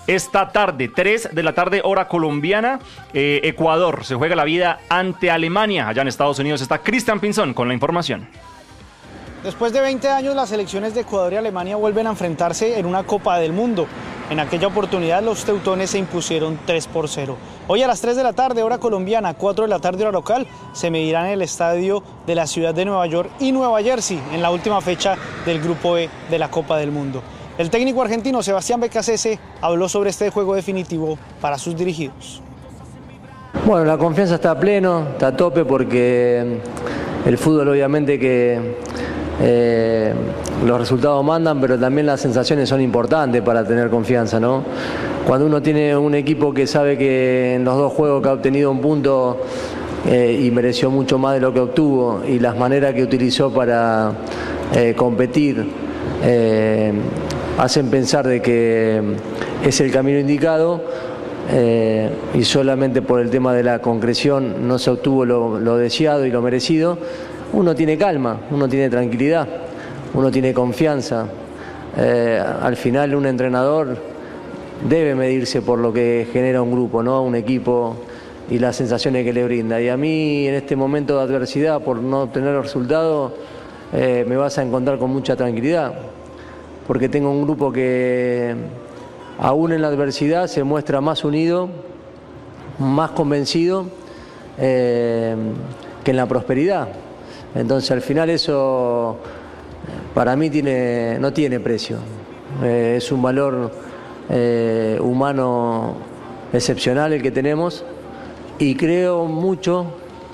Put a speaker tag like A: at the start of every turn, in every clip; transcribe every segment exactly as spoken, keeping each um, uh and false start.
A: esta tarde, tres de la tarde hora colombiana. eh, Ecuador se juega la vida ante Alemania. Allá en Estados Unidos está Cristian Pinzón con la información.
B: Después de veinte años, las selecciones de Ecuador y Alemania vuelven a enfrentarse en una Copa del Mundo. En aquella oportunidad los teutones se impusieron tres por cero. Hoy a las tres de la tarde, hora colombiana, cuatro de la tarde, hora local, se medirán en el estadio de la ciudad de Nueva York y Nueva Jersey en la última fecha del Grupo E de la Copa del Mundo. El técnico argentino Sebastián Becasese habló sobre este juego definitivo para sus dirigidos.
C: Bueno, la confianza está a pleno, está a tope porque el fútbol obviamente que eh, los resultados mandan, pero también las sensaciones son importantes para tener confianza, ¿no? Cuando uno tiene un equipo que sabe que en los dos juegos que ha obtenido un punto eh, y mereció mucho más de lo que obtuvo y las maneras que utilizó para eh, competir eh, hacen pensar de que es el camino indicado. Eh, y solamente por el tema de la concreción no se obtuvo lo, lo deseado y lo merecido. Uno tiene calma, uno tiene tranquilidad, uno tiene confianza. Eh, al final un entrenador debe medirse por lo que genera un grupo, ¿no? Un equipo y las sensaciones que le brinda. Y a mí en este momento de adversidad, por no obtener resultados, eh, me vas a encontrar con mucha tranquilidad, porque tengo un grupo que aún en la adversidad se muestra más unido, más convencido eh, que en la prosperidad. Entonces al final eso para mí tiene, no tiene precio. Eh, es un valor eh, humano excepcional el que tenemos y creo mucho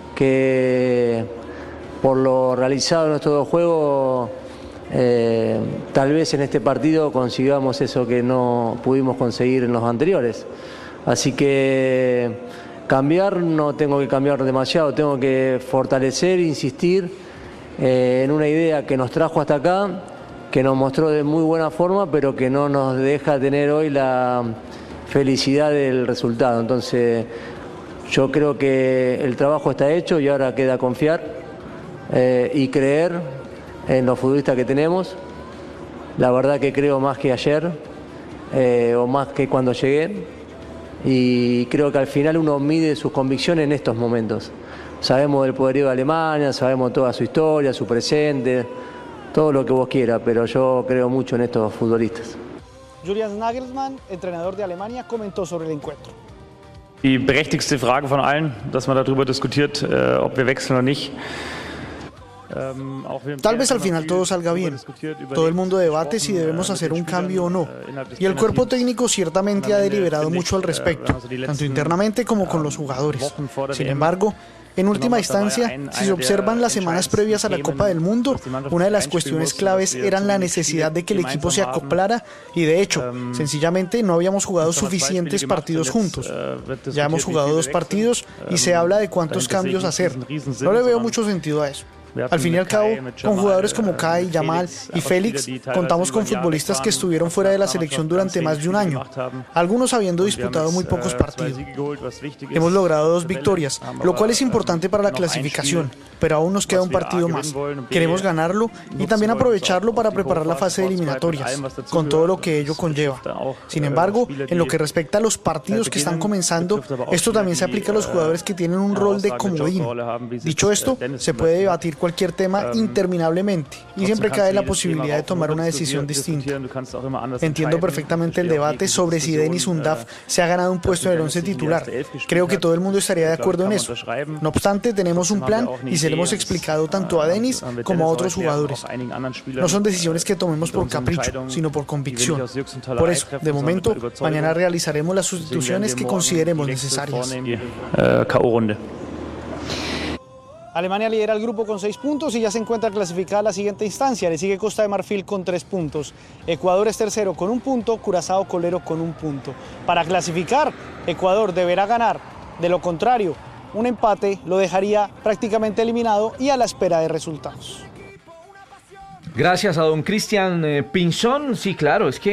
C: que por lo realizado en estos dos juegos Eh, tal vez en este partido consigamos eso que no pudimos conseguir en los anteriores. Así que cambiar, no tengo que cambiar demasiado, tengo que fortalecer, insistir eh, en una idea que nos trajo hasta acá, que nos mostró de muy buena forma, pero que no nos deja tener hoy la felicidad del resultado. Entonces yo creo que el trabajo está hecho y ahora queda confiar eh, y creer en los futbolistas que tenemos. La verdad que creo más que ayer eh, o más que cuando llegué, y creo que al final uno mide sus convicciones en estos momentos. Sabemos del poderío de Alemania, sabemos toda su historia, su presente, todo lo que vos quieras, pero yo creo mucho en estos futbolistas.
B: Julian Nagelsmann, entrenador de Alemania, comentó sobre el encuentro.
D: Die berechtigste Frage von allen, dass man darüber diskutiert, äh, ob wir wechseln oder nicht.
B: Tal vez al final todo salga bien. Todo el mundo debate si debemos hacer un cambio o no. Y el cuerpo técnico ciertamente ha deliberado mucho al respecto, tanto internamente como con los jugadores. Sin embargo, en última instancia, si se observan las semanas previas a la Copa del Mundo, una de las cuestiones claves era la necesidad de que el equipo se acoplara y de hecho, sencillamente no habíamos jugado suficientes partidos juntos. Ya hemos jugado dos partidos y se habla de cuántos cambios hacer. No le veo mucho sentido a eso. Al fin y al cabo, con jugadores como Kai, Yamal y Félix, contamos con futbolistas que estuvieron fuera de la selección durante más de un año, algunos habiendo disputado muy pocos partidos. Hemos logrado dos victorias, lo cual es importante para la clasificación, pero aún nos queda un partido más. Queremos ganarlo y también aprovecharlo para preparar la fase de eliminatorias, con todo lo que ello conlleva. Sin embargo, en lo que respecta a los partidos que están comenzando, esto también se aplica a los jugadores que tienen un rol de comodín. Dicho esto, se puede debatir cualquier tema interminablemente y siempre cae la posibilidad de tomar una decisión distinta. Entiendo perfectamente el debate sobre si Deniz Undav se ha ganado un puesto en el once titular. Creo que todo el mundo estaría de acuerdo en eso. No obstante, tenemos un plan y se lo hemos explicado tanto a Deniz como a otros jugadores. No son decisiones que tomemos por capricho, sino por convicción. Por eso, de momento, mañana realizaremos las sustituciones que consideremos necesarias. Alemania lidera el grupo con seis puntos y ya se encuentra clasificada a la siguiente instancia. Le sigue Costa de Marfil con tres puntos. Ecuador es tercero con un punto, Curazao colero con un punto. Para clasificar, Ecuador deberá ganar. De lo contrario, un empate lo dejaría prácticamente eliminado y a la espera de resultados.
E: Gracias a don Cristian eh, Pinzón. Sí, claro, es que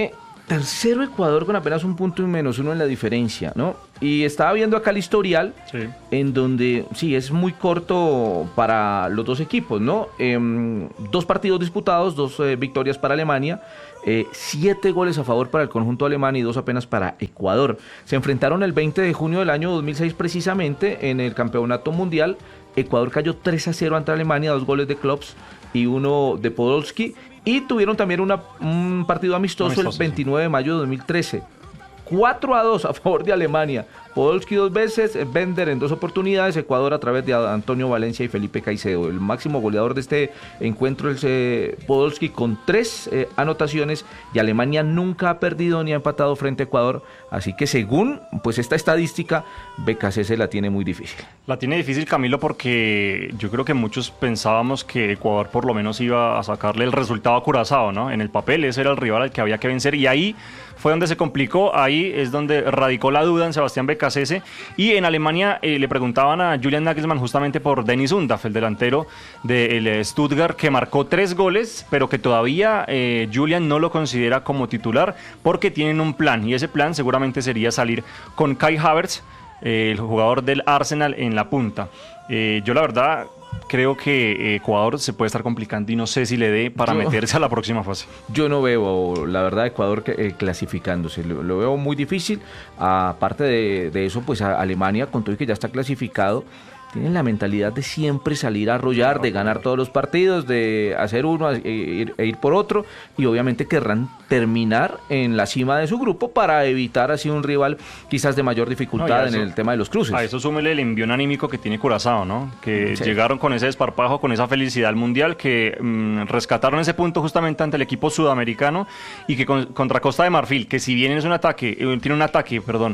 E: tercero Ecuador con apenas un punto y menos uno en la diferencia, ¿no? Y estaba viendo acá el historial, sí, en donde, sí, es muy corto para los dos equipos, ¿no? Eh, dos partidos disputados, dos eh, victorias para Alemania, eh, siete goles a favor para el conjunto alemán y dos apenas para Ecuador. Se enfrentaron el veinte de junio del año dos mil seis precisamente en el Campeonato Mundial. Ecuador cayó tres a cero ante Alemania, dos goles de Klopps y uno de Podolski. Y tuvieron también una, un partido amistoso, amistoso el veintinueve de mayo de dos mil trece. cuatro a dos a favor de Alemania. Podolski dos veces, Bender en dos oportunidades, Ecuador a través de Antonio Valencia y Felipe Caicedo. El máximo goleador de este encuentro es eh, Podolski con tres eh, anotaciones, y Alemania nunca ha perdido ni ha empatado frente a Ecuador. Así que según pues esta estadística, B K C se la tiene muy difícil.
A: La tiene difícil, Camilo, porque yo creo que muchos pensábamos que Ecuador por lo menos iba a sacarle el resultado a Curazao, ¿no? En el papel ese era el rival al que había que vencer, y ahí fue donde se complicó, ahí es donde radicó la duda en Sebastián Becasese. Y en Alemania eh, le preguntaban a Julian Nagelsmann justamente por Dennis Undaff, el delantero del Stuttgart, que marcó tres goles, pero que todavía eh, Julian no lo considera como titular porque tienen un plan, y ese plan seguramente sería salir con Kai Havertz, eh, el jugador del Arsenal, en la punta. Eh, yo la verdad creo que Ecuador se puede estar complicando y no sé si le dé para yo, meterse a la próxima fase.
E: Yo no veo, la verdad, Ecuador eh, clasificándose, lo, lo veo muy difícil. Aparte de, de eso, pues a Alemania, con todo y que ya está clasificado, tienen la mentalidad de siempre salir a arrollar, de ganar todos los partidos, de hacer uno e ir, e ir por otro, y obviamente querrán terminar en la cima de su grupo para evitar así un rival quizás de mayor dificultad no, eso, en el tema de los cruces.
A: A eso súmele el envión anímico que tiene Curazao, ¿no? Que sí, llegaron con ese desparpajo, con esa felicidad al Mundial, que mmm, rescataron ese punto justamente ante el equipo sudamericano, y que con, contra Costa de Marfil, que si bien es un ataque, eh, tiene un ataque, perdón,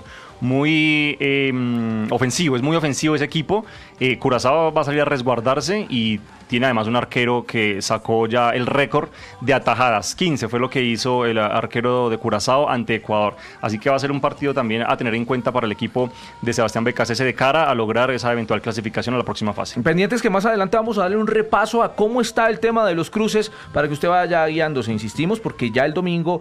A: muy eh, ofensivo, es muy ofensivo ese equipo, eh, Curazao va a salir a resguardarse, y tiene además un arquero que sacó ya el récord de atajadas, quince fue lo que hizo el arquero de Curazao ante Ecuador, así que va a ser un partido también a tener en cuenta para el equipo de Sebastián Becasese de cara a lograr esa eventual clasificación a la próxima fase.
E: Pendientes que más adelante vamos a darle un repaso a cómo está el tema de los cruces para que usted vaya guiándose, insistimos, porque ya el domingo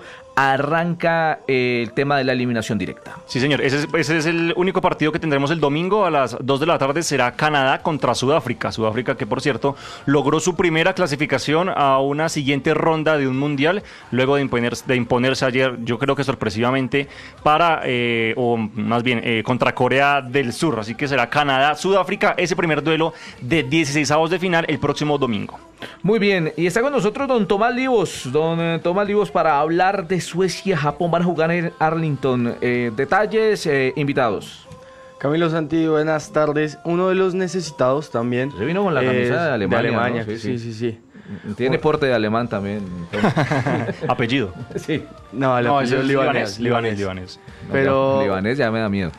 E: arranca eh, el tema de la eliminación directa.
A: Sí, señor, ese es, ese es el único partido que tendremos el domingo a las dos de la tarde, será Canadá contra Sudáfrica, Sudáfrica que por cierto logró su primera clasificación a una siguiente ronda de un mundial, luego de, imponer, de imponerse ayer, yo creo que sorpresivamente, para, eh, o más bien, eh, contra Corea del Sur, así que será Canadá, Sudáfrica, ese primer duelo de dieciseisavos de final el próximo domingo.
E: Muy bien, y está con nosotros don Tomás Livos, don eh, Tomás Livos para hablar de Suecia, Japón, van a jugar en Arlington, eh, detalles, eh, invitados.
F: Camilo Santi, buenas tardes. Uno de los necesitados también.
E: Se vino con la camisa eh, de Alemania.
F: De Alemania,
E: ¿no?
F: sí, sí, sí, sí.
E: Tiene porte de alemán también.
A: Apellido.
F: Sí. No, el no, apellido es libanés.
A: Libanés, libanés.
F: Pero...
E: No, libanés ya me da miedo.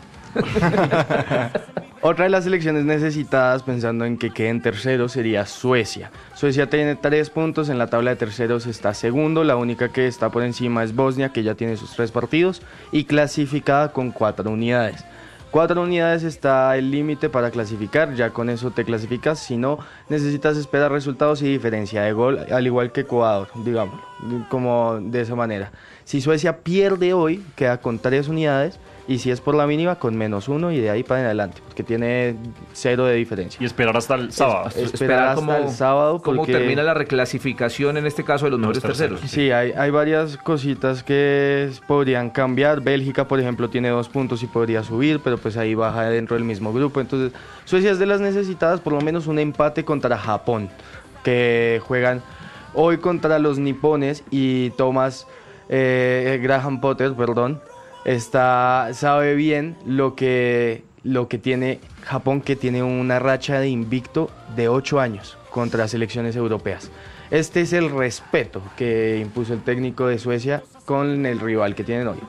F: Otra de las selecciones necesitadas, pensando en que queden terceros, sería Suecia. Suecia tiene tres puntos, en la tabla de terceros está segundo, la única que está por encima es Bosnia, que ya tiene sus tres partidos, y clasificada con cuatro unidades. Cuatro unidades está el límite para clasificar, ya con eso te clasificas, si no, necesitas esperar resultados y diferencia de gol, al igual que Ecuador, digamos, como de esa manera. Si Suecia pierde hoy, queda con tres unidades, y si es por la mínima, con menos uno, y de ahí para en adelante, porque tiene cero de diferencia.
A: Y esperar hasta el sábado.
F: Es, esperar, esperar hasta como, el sábado.
E: ¿Cómo porque... termina la reclasificación en este caso de los mejores terceros?
F: terceros? Sí, hay, hay varias cositas que podrían cambiar. Bélgica, por ejemplo, tiene dos puntos y podría subir, pero pues ahí baja dentro del mismo grupo. Entonces, Suecia es de las necesitadas, por lo menos un empate contra Japón, que juegan hoy contra los nipones, y Thomas eh, Graham Potter, perdón, Está, sabe bien lo que, lo que tiene Japón, que tiene una racha de invicto de ocho años contra selecciones europeas. Este es el respeto que impuso el técnico de Suecia con el rival que tienen hoy.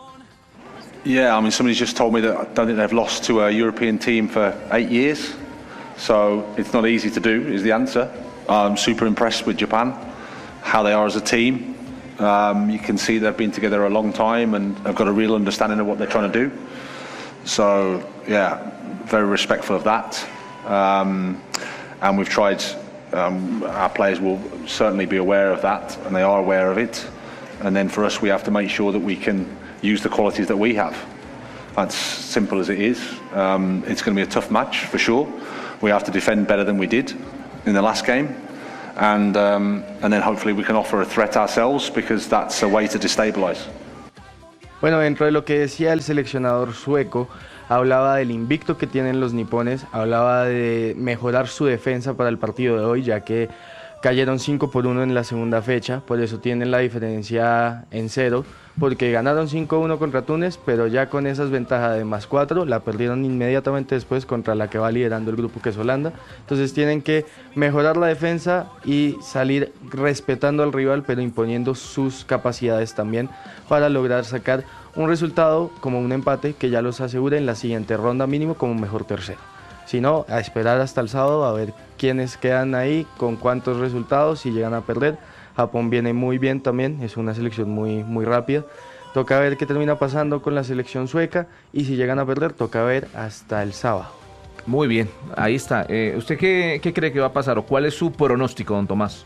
G: Yeah, I mean, somebody's just told me that I don't think they've lost to a European team for eight years, so it's not easy to do, is the answer. I'm super impressed with Japan, how they are as a team. Um, you can see they've been together a long time and have got a real understanding of what they're trying to do. So, yeah, very respectful of that. Um, and we've tried, um, our players will certainly be aware of that, and they are aware of it. and then for us we have to make sure that we can use the qualities that we have. That's simple as it is. Um, it's going to be a tough match for sure. We have to defend better than we did in the last game, and um, and then hopefully we can offer a threat ourselves, because that's a way to destabilize.
F: Bueno, dentro de lo que decía el seleccionador sueco, hablaba del invicto que tienen los nipones, hablaba de mejorar su defensa para el partido de hoy, ya que cayeron cinco por uno en la segunda fecha, por eso tienen la diferencia en cero, porque ganaron cinco a uno contra Túnez, pero ya con esas ventajas de más cuatro, la perdieron inmediatamente después contra la que va liderando el grupo, que es Holanda. Entonces tienen que mejorar la defensa y salir respetando al rival, pero imponiendo sus capacidades también, para lograr sacar un resultado como un empate que ya los asegure en la siguiente ronda mínimo como mejor tercero. Si no, a esperar hasta el sábado a ver quiénes quedan ahí, con cuántos resultados, si llegan a perder. Japón viene muy bien también, es una selección muy, muy rápida. Toca ver qué termina pasando con la selección sueca, y si llegan a perder, toca ver hasta el sábado.
E: Muy bien, ahí está. Eh, ¿Usted qué, qué cree que va a pasar, o cuál es su pronóstico, don Tomás?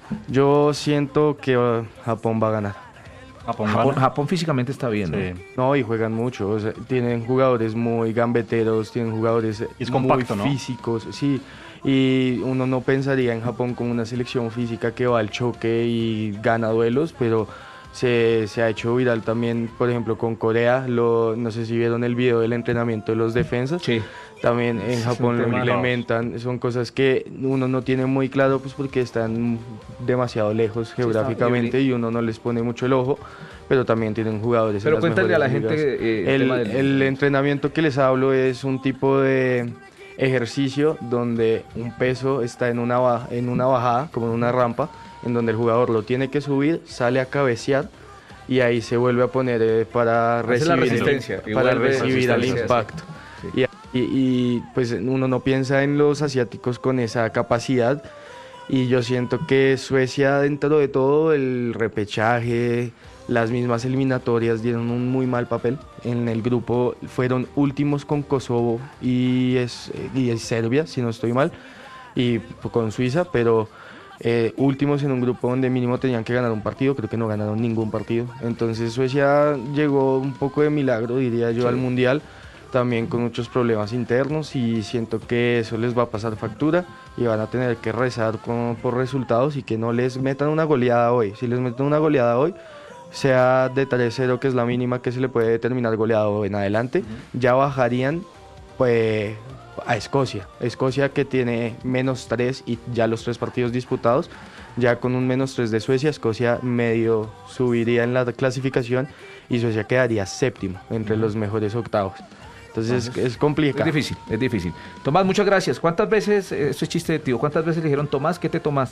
F: Yo siento que uh, Japón va a ganar.
E: Japón, Japón, Japón físicamente está bien,
F: sí. ¿no? No, y juegan mucho, o sea, tienen jugadores muy gambeteros, tienen jugadores
A: es
F: muy
A: compacto,
F: físicos,
A: ¿no?
F: Sí, y uno no pensaría en Japón como una selección física que va al choque y gana duelos, pero se, se ha hecho viral también, por ejemplo, con Corea. Lo, no sé si vieron el video del entrenamiento de los defensas.
E: Sí.
F: También en Japón lo implementan, son cosas que uno no tiene muy claro, pues porque están demasiado lejos geográficamente, sí, y uno no les pone mucho el ojo, pero también tienen jugadores.
E: Pero
F: en las
E: cuéntale a la
F: ligas.
E: gente eh,
F: el,
E: el,
F: el entrenamiento que les hablo es un tipo de ejercicio donde un peso está en una, en una bajada, como en una rampa, en donde el jugador lo tiene que subir, sale a cabecear y ahí se vuelve a poner eh, para recibir, el, para recibir al impacto. Sí. Y, y, y pues uno no piensa en los asiáticos con esa capacidad, y yo siento que Suecia, dentro de todo el repechaje, las mismas eliminatorias, dieron un muy mal papel. En el grupo fueron últimos con Kosovo y, es, y es Serbia, si no estoy mal, y con Suiza, pero eh, últimos en un grupo donde mínimo tenían que ganar un partido. Creo que no ganaron ningún partido. Entonces Suecia llegó un poco de milagro, diría yo, sí, al Mundial, también con muchos problemas internos, y siento que eso les va a pasar factura y van a tener que rezar con, por resultados, y que no les metan una goleada hoy. Si les meten una goleada hoy, sea de tres cero, que es la mínima que se le puede determinar goleado en adelante, uh-huh, ya bajarían pues a Escocia. Escocia, que tiene menos tres y ya los tres partidos disputados, ya con un menos tres de Suecia, Escocia medio subiría en la clasificación y Suecia quedaría séptimo entre uh-huh, los mejores octavos. Entonces, Entonces es complicado.
E: Es difícil, es difícil. Tomás, muchas gracias. ¿Cuántas veces, esto es chiste de tío, cuántas veces le dijeron, Tomás, ¿qué te tomas?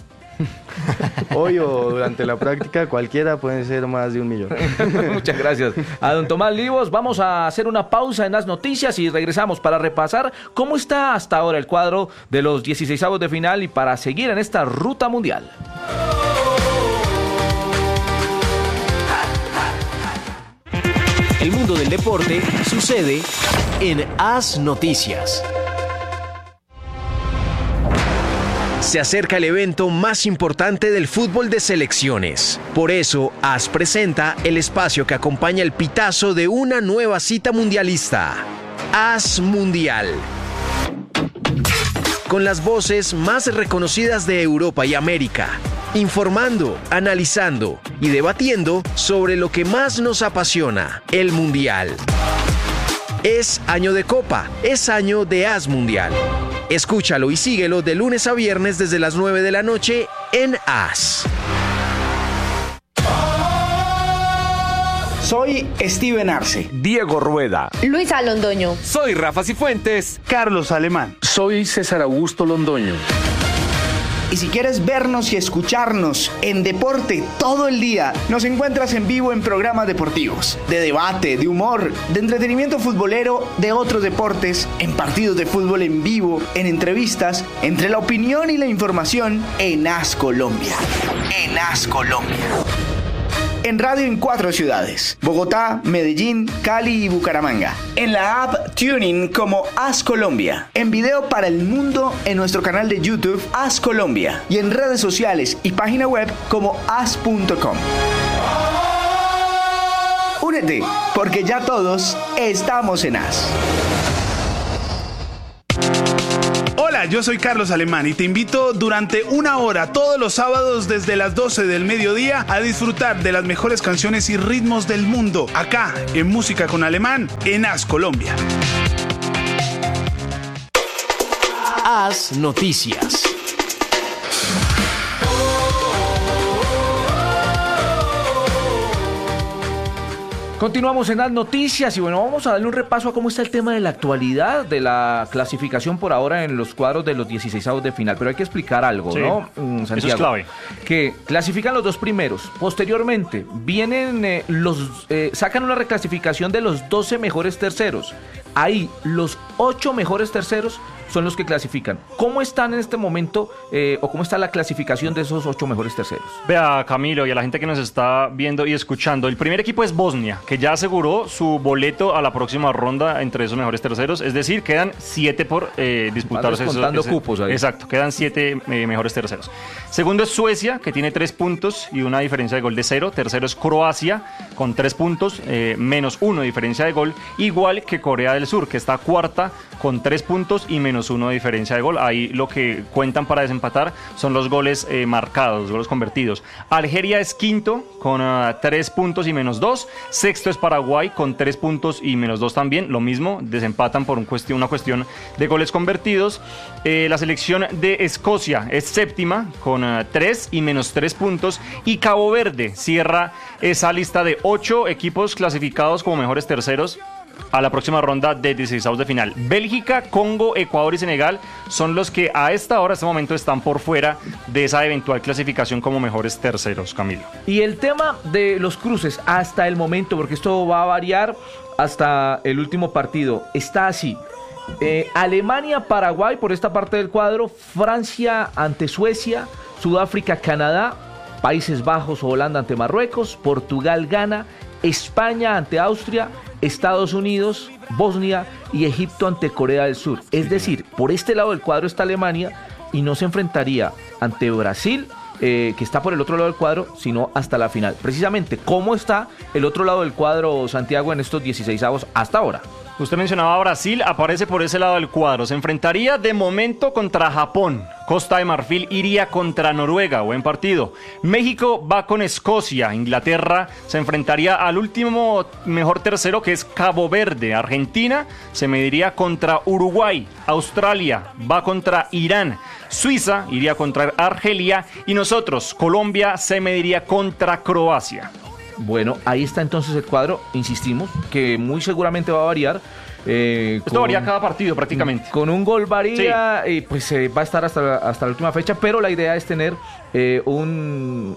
F: Hoy o durante la práctica, cualquiera, pueden ser más de un millón.
E: Muchas gracias a don Tomás Livos. Vamos a hacer una pausa en las noticias y regresamos para repasar cómo está hasta ahora el cuadro de los dieciseisavos de final y para seguir en esta ruta mundial.
H: El mundo del deporte sucede en As Noticias. Se acerca el evento más importante del fútbol de selecciones. Por eso, As presenta el espacio que acompaña el pitazo de una nueva cita mundialista. As Mundial. Con las voces más reconocidas de Europa y América, informando, analizando y debatiendo sobre lo que más nos apasiona, el Mundial. Es año de Copa, es año de As Mundial. Escúchalo y síguelo de lunes a viernes desde las nueve de la noche en As.
I: Soy Steven Arce.
J: Diego Rueda.
K: Luisa Londoño.
J: Soy Rafa Cifuentes.
I: Carlos Alemán.
L: Soy César Augusto Londoño.
I: Y si quieres vernos y escucharnos en deporte todo el día, nos encuentras en vivo en programas deportivos, de debate, de humor, de entretenimiento futbolero, de otros deportes, en partidos de fútbol en vivo, en entrevistas, entre la opinión y la información, en As Colombia. En As Colombia. En radio en cuatro ciudades: Bogotá, Medellín, Cali y Bucaramanga. En la app TuneIn como As Colombia. En video para el mundo en nuestro canal de YouTube As Colombia. Y en redes sociales y página web como as punto com. Únete, porque ya todos estamos en A S.
K: Hola, yo soy Carlos Alemán y te invito durante una hora todos los sábados desde las doce del mediodía a disfrutar de las mejores canciones y ritmos del mundo, acá en Música con Alemán, en A S Colombia.
H: A S Noticias.
E: Continuamos en las noticias y bueno, vamos a darle un repaso a cómo está el tema de la actualidad de la clasificación por ahora en los cuadros de los dieciseisavos de final. Pero hay que explicar algo,
A: sí,
E: ¿no, Santiago?
A: Eso es clave.
E: Que clasifican los dos primeros. Posteriormente, vienen eh, los eh, sacan una reclasificación de los doce mejores terceros. Ahí, los ocho mejores terceros son los que clasifican. ¿Cómo están en este momento eh, o cómo está la clasificación de esos ocho mejores terceros?
A: Vea, Camilo, y a la gente que nos está viendo y escuchando, el primer equipo es Bosnia, que ya aseguró su boleto a la próxima ronda entre esos mejores terceros, es decir, quedan siete por eh, disputarse.
E: Contando cupos ahí.
A: Exacto, quedan siete eh, mejores terceros. Segundo es Suecia, que tiene tres puntos y una diferencia de gol de cero. Tercero es Croacia, con tres puntos, eh, menos uno de diferencia de gol, igual que Corea del Sur, que está cuarta con tres puntos y menos uno de diferencia de gol. Ahí lo que cuentan para desempatar son los goles eh, marcados, los goles convertidos. Algeria es quinto con uh, tres puntos y menos dos. Sexto es Paraguay con tres puntos y menos dos también. Lo mismo, desempatan por un cuestión, una cuestión de goles convertidos. Eh, la selección de Escocia es séptima con uh, tres y menos tres puntos. Y Cabo Verde cierra esa lista de ocho equipos clasificados como mejores terceros a la próxima ronda de dieciseisavos de final. Bélgica, Congo, Ecuador y Senegal son los que a esta hora, a este momento, están por fuera de esa eventual clasificación como mejores terceros, Camilo.
E: Y el tema de los cruces hasta el momento, porque esto va a variar hasta el último partido, está así. Eh, Alemania, Paraguay por esta parte del cuadro, Francia ante Suecia, Sudáfrica, Canadá, Países Bajos o Holanda ante Marruecos, Portugal, Ghana, España ante Austria, Estados Unidos, Bosnia y Egipto ante Corea del Sur. Es decir, por este lado del cuadro está Alemania y no se enfrentaría ante Brasil, eh, que está por el otro lado del cuadro, sino hasta la final. Precisamente, ¿cómo está el otro lado del cuadro, Santiago, en estos dieciseisavos hasta ahora?
A: Usted mencionaba a Brasil, aparece por ese lado del cuadro. Se enfrentaría de momento contra Japón. Costa de Marfil iría contra Noruega, buen partido. México va con Escocia. Inglaterra se enfrentaría al último mejor tercero, que es Cabo Verde. Argentina se mediría contra Uruguay. Australia va contra Irán. Suiza iría contra Argelia. Y nosotros, Colombia, se mediría contra Croacia.
E: Bueno, ahí está entonces el cuadro, insistimos, que muy seguramente va a variar. Eh,
A: Esto
E: con,
A: varía cada partido prácticamente.
E: Con un gol varía, sí. Y pues eh, va a estar hasta, hasta la última fecha, pero la idea es tener eh, un,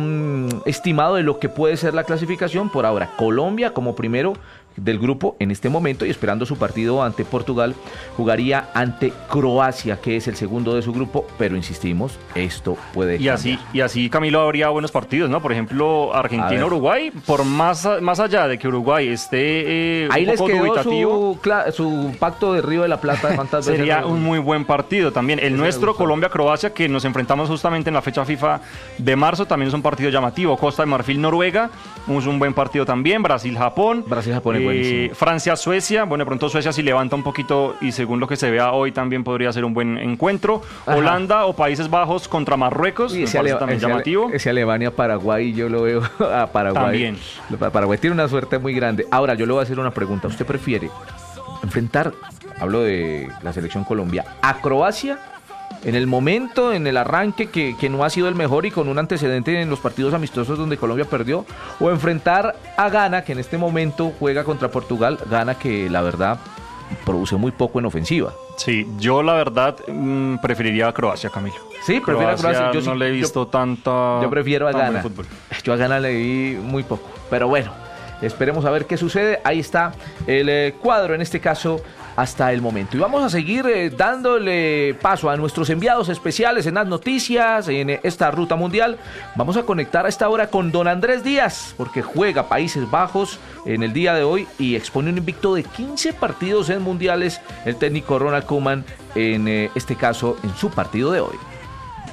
E: un estimado de lo que puede ser la clasificación. Por ahora, Colombia como primero del grupo en este momento y esperando su partido ante Portugal, jugaría ante Croacia, que es el segundo de su grupo, pero insistimos, esto puede
A: y así y así Camilo, habría buenos partidos, ¿no? Por ejemplo, Argentina-Uruguay, por más, más allá de que Uruguay esté eh,
E: ahí
A: un
E: les
A: poco
E: quedó
A: dubitativo,
E: su, su pacto de Río de la Plata de cuántas veces
A: sería
E: no,
A: un muy buen partido también. El nuestro, Colombia-Croacia, que nos enfrentamos justamente en la fecha FIFA de marzo, también es un partido llamativo. Costa de Marfil-Noruega, es un buen partido también. Brasil-Japón,
E: Brasil-Japón
A: Eh, Francia-Suecia, bueno, de pronto Suecia si levanta un poquito y según lo que se vea hoy también podría ser un buen encuentro. Ajá. Holanda o Países Bajos contra Marruecos,
E: Uy,
A: me
E: ese
A: parece
E: Ale
A: también
E: ese
A: llamativo.
E: Ese Alemania-Paraguay yo lo veo a Paraguay.
A: También.
E: Paraguay tiene una suerte muy grande. Ahora, yo le voy a hacer una pregunta. ¿Usted prefiere enfrentar, hablo de la selección Colombia, a Croacia en el momento, en el arranque que, que no ha sido el mejor y con un antecedente en los partidos amistosos donde Colombia perdió, o enfrentar a Ghana, que en este momento juega contra Portugal, Ghana que la verdad produce muy poco en ofensiva?
A: Sí, yo la verdad mmm, preferiría a Croacia, Camilo.
E: Sí, prefiero a Croacia.
A: Yo
E: no
A: sí, le he visto
E: yo,
A: tanta.
E: Yo prefiero a Ghana. Yo a Ghana le vi muy poco, pero bueno, esperemos a ver qué sucede. Ahí está el eh, cuadro, en este caso, hasta el momento. Y vamos a seguir eh, dándole paso a nuestros enviados especiales en las noticias, en eh, esta ruta mundial. Vamos a conectar a esta hora con don Andrés Díaz, porque juega Países Bajos en el día de hoy y expone un invicto de quince partidos en mundiales el técnico Ronald Koeman, en eh, este caso, en su partido de hoy.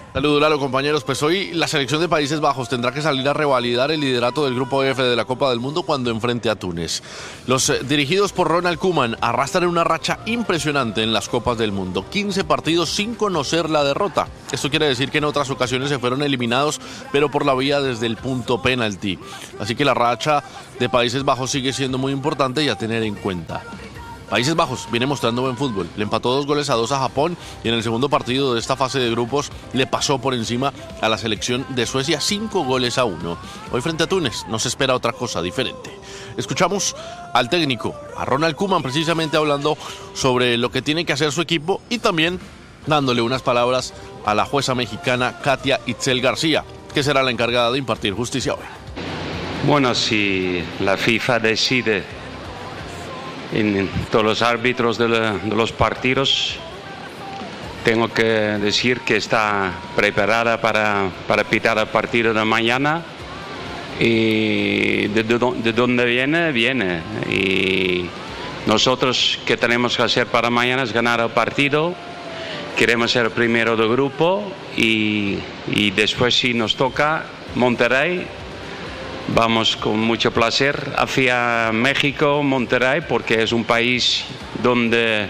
M: Saludos, Lalo, compañeros. Pues hoy la selección de Países Bajos tendrá que salir a revalidar el liderato del Grupo F de la Copa del Mundo cuando enfrente a Túnez. Los eh, dirigidos por Ronald Koeman arrastran una racha impresionante en las Copas del Mundo. quince partidos sin conocer la derrota. Esto quiere decir que en otras ocasiones se fueron eliminados, pero por la vía desde el punto penalti. Así que la racha de Países Bajos sigue siendo muy importante y a tener en cuenta. Países Bajos viene mostrando buen fútbol, le empató dos goles a dos a Japón y en el segundo partido de esta fase de grupos le pasó por encima a la selección de Suecia cinco goles a uno. Hoy frente a Túnez no se espera otra cosa diferente. Escuchamos al técnico, a Ronald Koeman, precisamente hablando sobre lo que tiene que hacer su equipo y también dándole unas palabras a la jueza mexicana Katia Itzel García, que será la encargada de impartir justicia hoy.
N: Bueno, si la FIFA decide en todos los árbitros de, la, de los partidos, tengo que decir que está preparada para, para pitar el partido de mañana y de, de, de dónde viene, viene y nosotros que tenemos que hacer para mañana es ganar el partido. Queremos ser el primero del grupo y, y después si nos toca Monterrey, vamos con mucho placer hacia México, Monterrey, porque es un país donde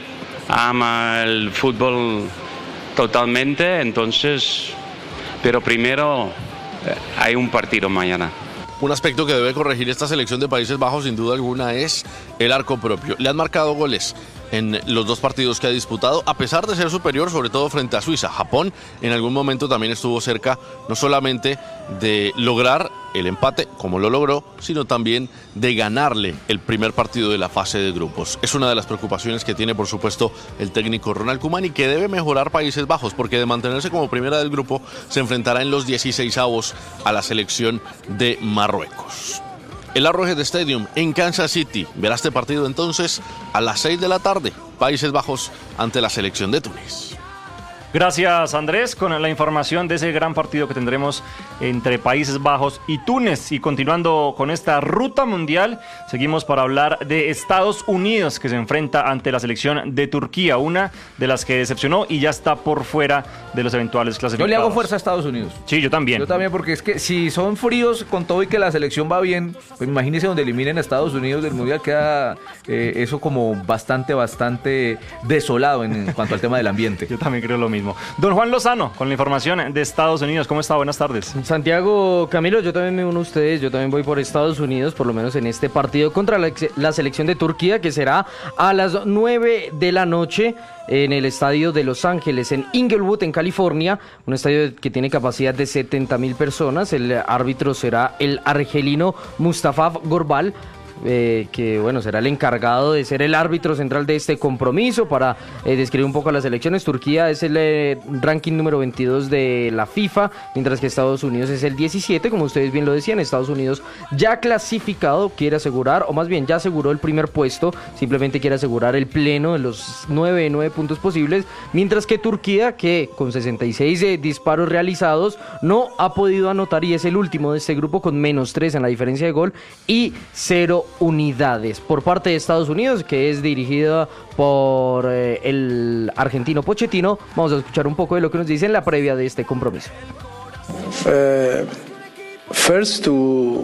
N: ama el fútbol totalmente, entonces, pero primero hay un partido mañana.
M: Un aspecto que debe corregir esta selección de Países Bajos sin duda alguna es el arco propio. Le han marcado goles en los dos partidos que ha disputado, a pesar de ser superior, sobre todo frente a Suiza. Japón en algún momento también estuvo cerca, no solamente de lograr el empate, como lo logró, sino también de ganarle el primer partido de la fase de grupos. Es una de las preocupaciones que tiene, por supuesto, el técnico Ronald Koeman y que debe mejorar Países Bajos, porque de mantenerse como primera del grupo, se enfrentará en los dieciseisavos a la selección de Marruecos. El Arrowhead Stadium en Kansas City verá este partido entonces a las seis de la tarde. Países Bajos ante la selección de Túnez.
A: Gracias, Andrés, con la información de ese gran partido que tendremos entre Países Bajos y Túnez. Y continuando con esta ruta mundial, seguimos para hablar de Estados Unidos, que se enfrenta ante la selección de Turquía, una de las que decepcionó y ya está por fuera de los eventuales clasificados.
E: Yo le hago fuerza a Estados Unidos.
A: Sí, yo también.
E: Yo también, porque es que si son fríos con todo y que la selección va bien, pues imagínense donde eliminen a Estados Unidos del Mundial, queda eh, eso como bastante, bastante desolado en, en cuanto al tema del ambiente.
A: Yo también creo lo mismo. Don Juan Lozano, con la información de Estados Unidos. ¿Cómo está? Buenas tardes.
F: Santiago, Camilo, yo también me uno a ustedes. Yo también voy por Estados Unidos, por lo menos en este partido contra la, la selección de Turquía, que será a las nueve de la noche en el estadio de Los Ángeles, en Inglewood, en California. Un estadio que tiene capacidad de setenta mil personas. El árbitro será el argelino Mustafa Gorbal. Eh, que bueno, será el encargado de ser el árbitro central de este compromiso para eh, describir un poco a las elecciones. Turquía es el eh, ranking número veintidós de la FIFA, mientras que Estados Unidos es el diecisiete, como ustedes bien lo decían. Estados Unidos ya clasificado, quiere asegurar, o más bien ya aseguró el primer puesto, simplemente quiere asegurar el pleno de los nueve, nueve puntos posibles, mientras que Turquía, que con sesenta y seis eh, disparos realizados, no ha podido anotar y es el último de este grupo con menos tres en la diferencia de gol y cero unidades. Por parte de Estados Unidos, que es dirigida por eh, el argentino Pochettino, vamos a escuchar un poco de lo que nos dice en la previa de este compromiso.
O: Uh, first to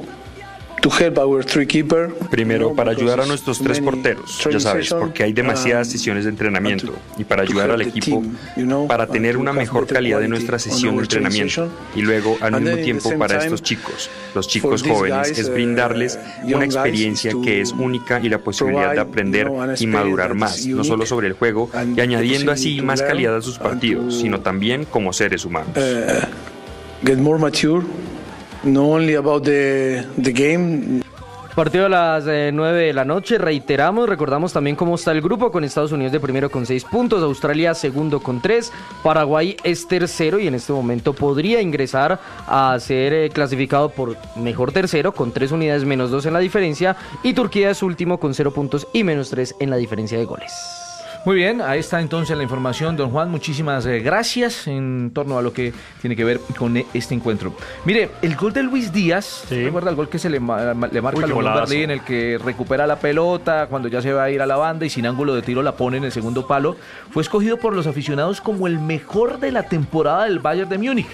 P: Primero, para ayudar a nuestros tres porteros, ya sabes, porque hay demasiadas sesiones de entrenamiento, y para ayudar al equipo, para tener una mejor calidad de nuestra sesión de entrenamiento, y luego, al mismo tiempo, para estos chicos, los chicos jóvenes, es brindarles una experiencia que es única y la posibilidad de aprender y madurar más, no solo sobre el juego, y añadiendo así más calidad a sus partidos, sino también como seres humanos.
O: Get more mature. No only about the, the game.
F: Partido a las eh, nueve de la noche, reiteramos, recordamos también cómo está el grupo, con Estados Unidos de primero con seis puntos, Australia segundo con tres, Paraguay es tercero y en este momento podría ingresar a ser eh, clasificado por mejor tercero con tres unidades menos dos en la diferencia, y Turquía es último con cero puntos y menos tres en la diferencia de goles.
E: Muy bien, ahí está entonces la información, don Juan, muchísimas eh, gracias en torno a lo que tiene que ver con este encuentro. Mire, el gol de Luis Díaz, sí. ¿Recuerda el gol que se le, ma le marca a Unión Berlín, el que recupera la pelota cuando ya se va a ir a la banda y sin ángulo de tiro la pone en el segundo palo? Fue escogido por los aficionados como el mejor de la temporada del Bayern de Múnich.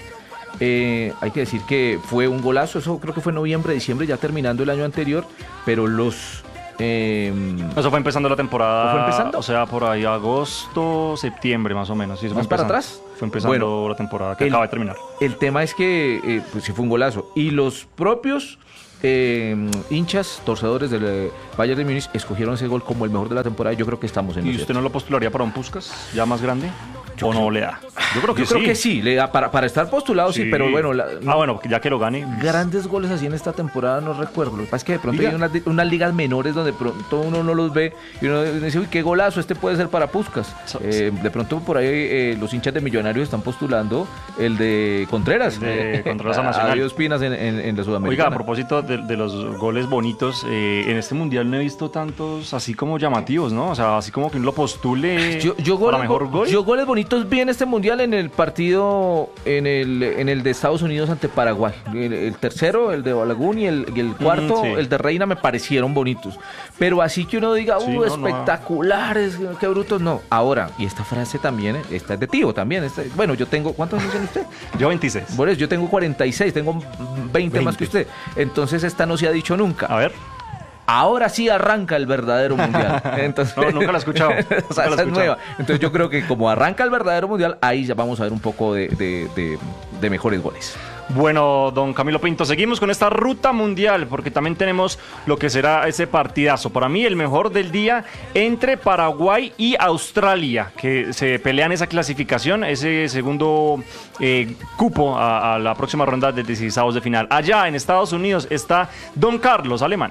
E: Eh, hay que decir que fue un golazo, eso creo que fue noviembre, diciembre, ya terminando el año anterior, pero los... Eh,
A: eso fue empezando la temporada,
E: ¿fue empezando?
A: O sea, por ahí agosto, septiembre más o menos. ¿Sí,
E: ¿Más para atrás?
A: Fue empezando bueno, la temporada que
E: el,
A: acaba de terminar.
E: El tema es que eh, pues sí fue un golazo y los propios eh, hinchas, torcedores del eh, Bayern de Múnich escogieron ese gol como el mejor de la temporada y yo creo que estamos en
A: ¿Y usted no lo postularía para un Puskás ya más grande? Yo ¿O creo, no le da?
E: Yo creo que yo sí. creo que sí, le da para, para estar postulado, sí, sí pero bueno. La,
A: ah, bueno, ya que lo gane.
E: Grandes goles así en esta temporada no recuerdo. Lo que pasa es que de pronto Liga. hay unas, unas ligas menores donde pronto uno no los ve y uno dice, uy, qué golazo, este puede ser para Puskás. Eh, de pronto por ahí eh, los hinchas de Millonarios están postulando el de Contreras.
A: De eh, Contreras a Nacional.
E: Adiós Pinas en, en, en la Sudamericana.
A: Oiga, a propósito de, de los goles bonitos, eh, en este mundial no he visto tantos así como llamativos, ¿no? O sea, así como que uno lo postule
E: yo, yo
A: para
E: goles,
A: mejor gol.
E: Yo goles bonitos vi en este mundial en el partido en el en el de Estados Unidos ante Paraguay. El, el tercero, el de Balaguer y el, y el cuarto, mm, sí. el de Reina me parecieron bonitos. Pero así que uno diga, uh, sí, no, espectaculares, no. qué brutos, no. Ahora, y esta frase también, esta es de tío también. Esta, bueno, yo tengo, ¿cuántos años tiene usted?
A: Yo veintiséis.
E: Bueno, yo tengo cuarenta y seis, tengo veinte, veinte más que usted. Entonces esta no se ha dicho nunca.
A: A ver.
E: Ahora sí arranca el verdadero mundial. Entonces,
A: no, nunca la he escuchado.
E: O sea, esa es nueva. Entonces yo creo que como arranca el verdadero mundial, ahí ya vamos a ver un poco de, de, de, de mejores goles.
A: Bueno, don Camilo Pinto, seguimos con esta ruta mundial porque también tenemos lo que será ese partidazo. Para mí el mejor del día entre Paraguay y Australia, que se pelean esa clasificación, ese segundo eh, cupo a, a la próxima ronda de dieciseisavos de final. Allá en Estados Unidos está don Carlos Alemán.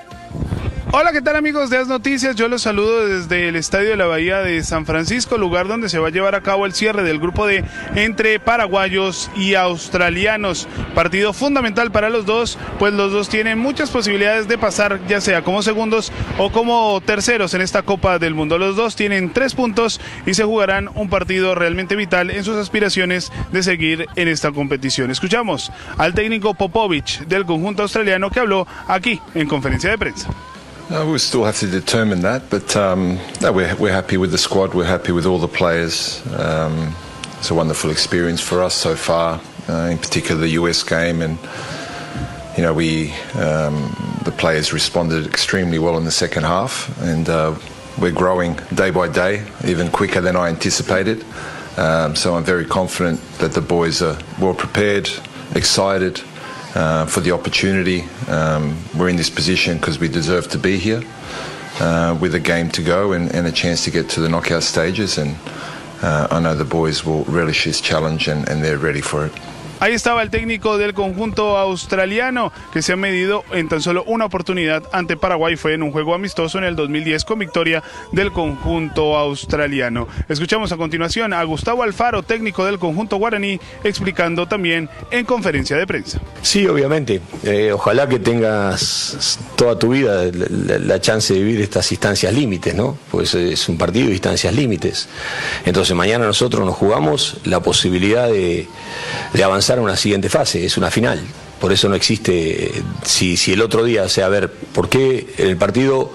K: Hola, ¿qué tal amigos de As Noticias? Yo los saludo desde el Estadio de la Bahía de San Francisco, lugar donde se va a llevar a cabo el cierre del grupo D entre paraguayos y australianos. Partido fundamental para los dos, pues los dos tienen muchas posibilidades de pasar, ya sea como segundos o como terceros en esta Copa del Mundo. Los dos tienen tres puntos y se jugarán un partido realmente vital en sus aspiraciones de seguir en esta competición. Escuchamos al técnico Popovich del conjunto australiano que habló aquí en conferencia de prensa.
Q: Uh, we'll still have to determine that, but um, no, we're, we're happy with the squad, we're happy with all the players. Um, it's a wonderful experience for us so far, uh, in particular the U S game, and you know we um, the players responded extremely well in the second half, and uh, we're growing day by day, even quicker than I anticipated. Um, so I'm very confident that the boys are well prepared, excited. Uh, for the opportunity. Um, we're in this position because we deserve to be here uh, with a game to go and, and a chance to get to the knockout stages, and uh, I know the boys will relish this challenge and, and they're ready for it.
K: Ahí estaba el técnico del conjunto australiano que se ha medido en tan solo una oportunidad ante Paraguay. Fue en un juego amistoso en el dos mil diez con victoria del conjunto australiano. Escuchamos a continuación a Gustavo Alfaro, técnico del conjunto guaraní, explicando también en conferencia de prensa.
R: Sí, obviamente. Eh, ojalá que tengas toda tu vida la, la chance de vivir estas instancias límites, ¿no? Pues es un partido de instancias límites. Entonces mañana nosotros nos jugamos la posibilidad de, de avanzar a una siguiente fase, es una final. Por eso no existe, si, si el otro día, o sea, a ver, ¿por qué el partido,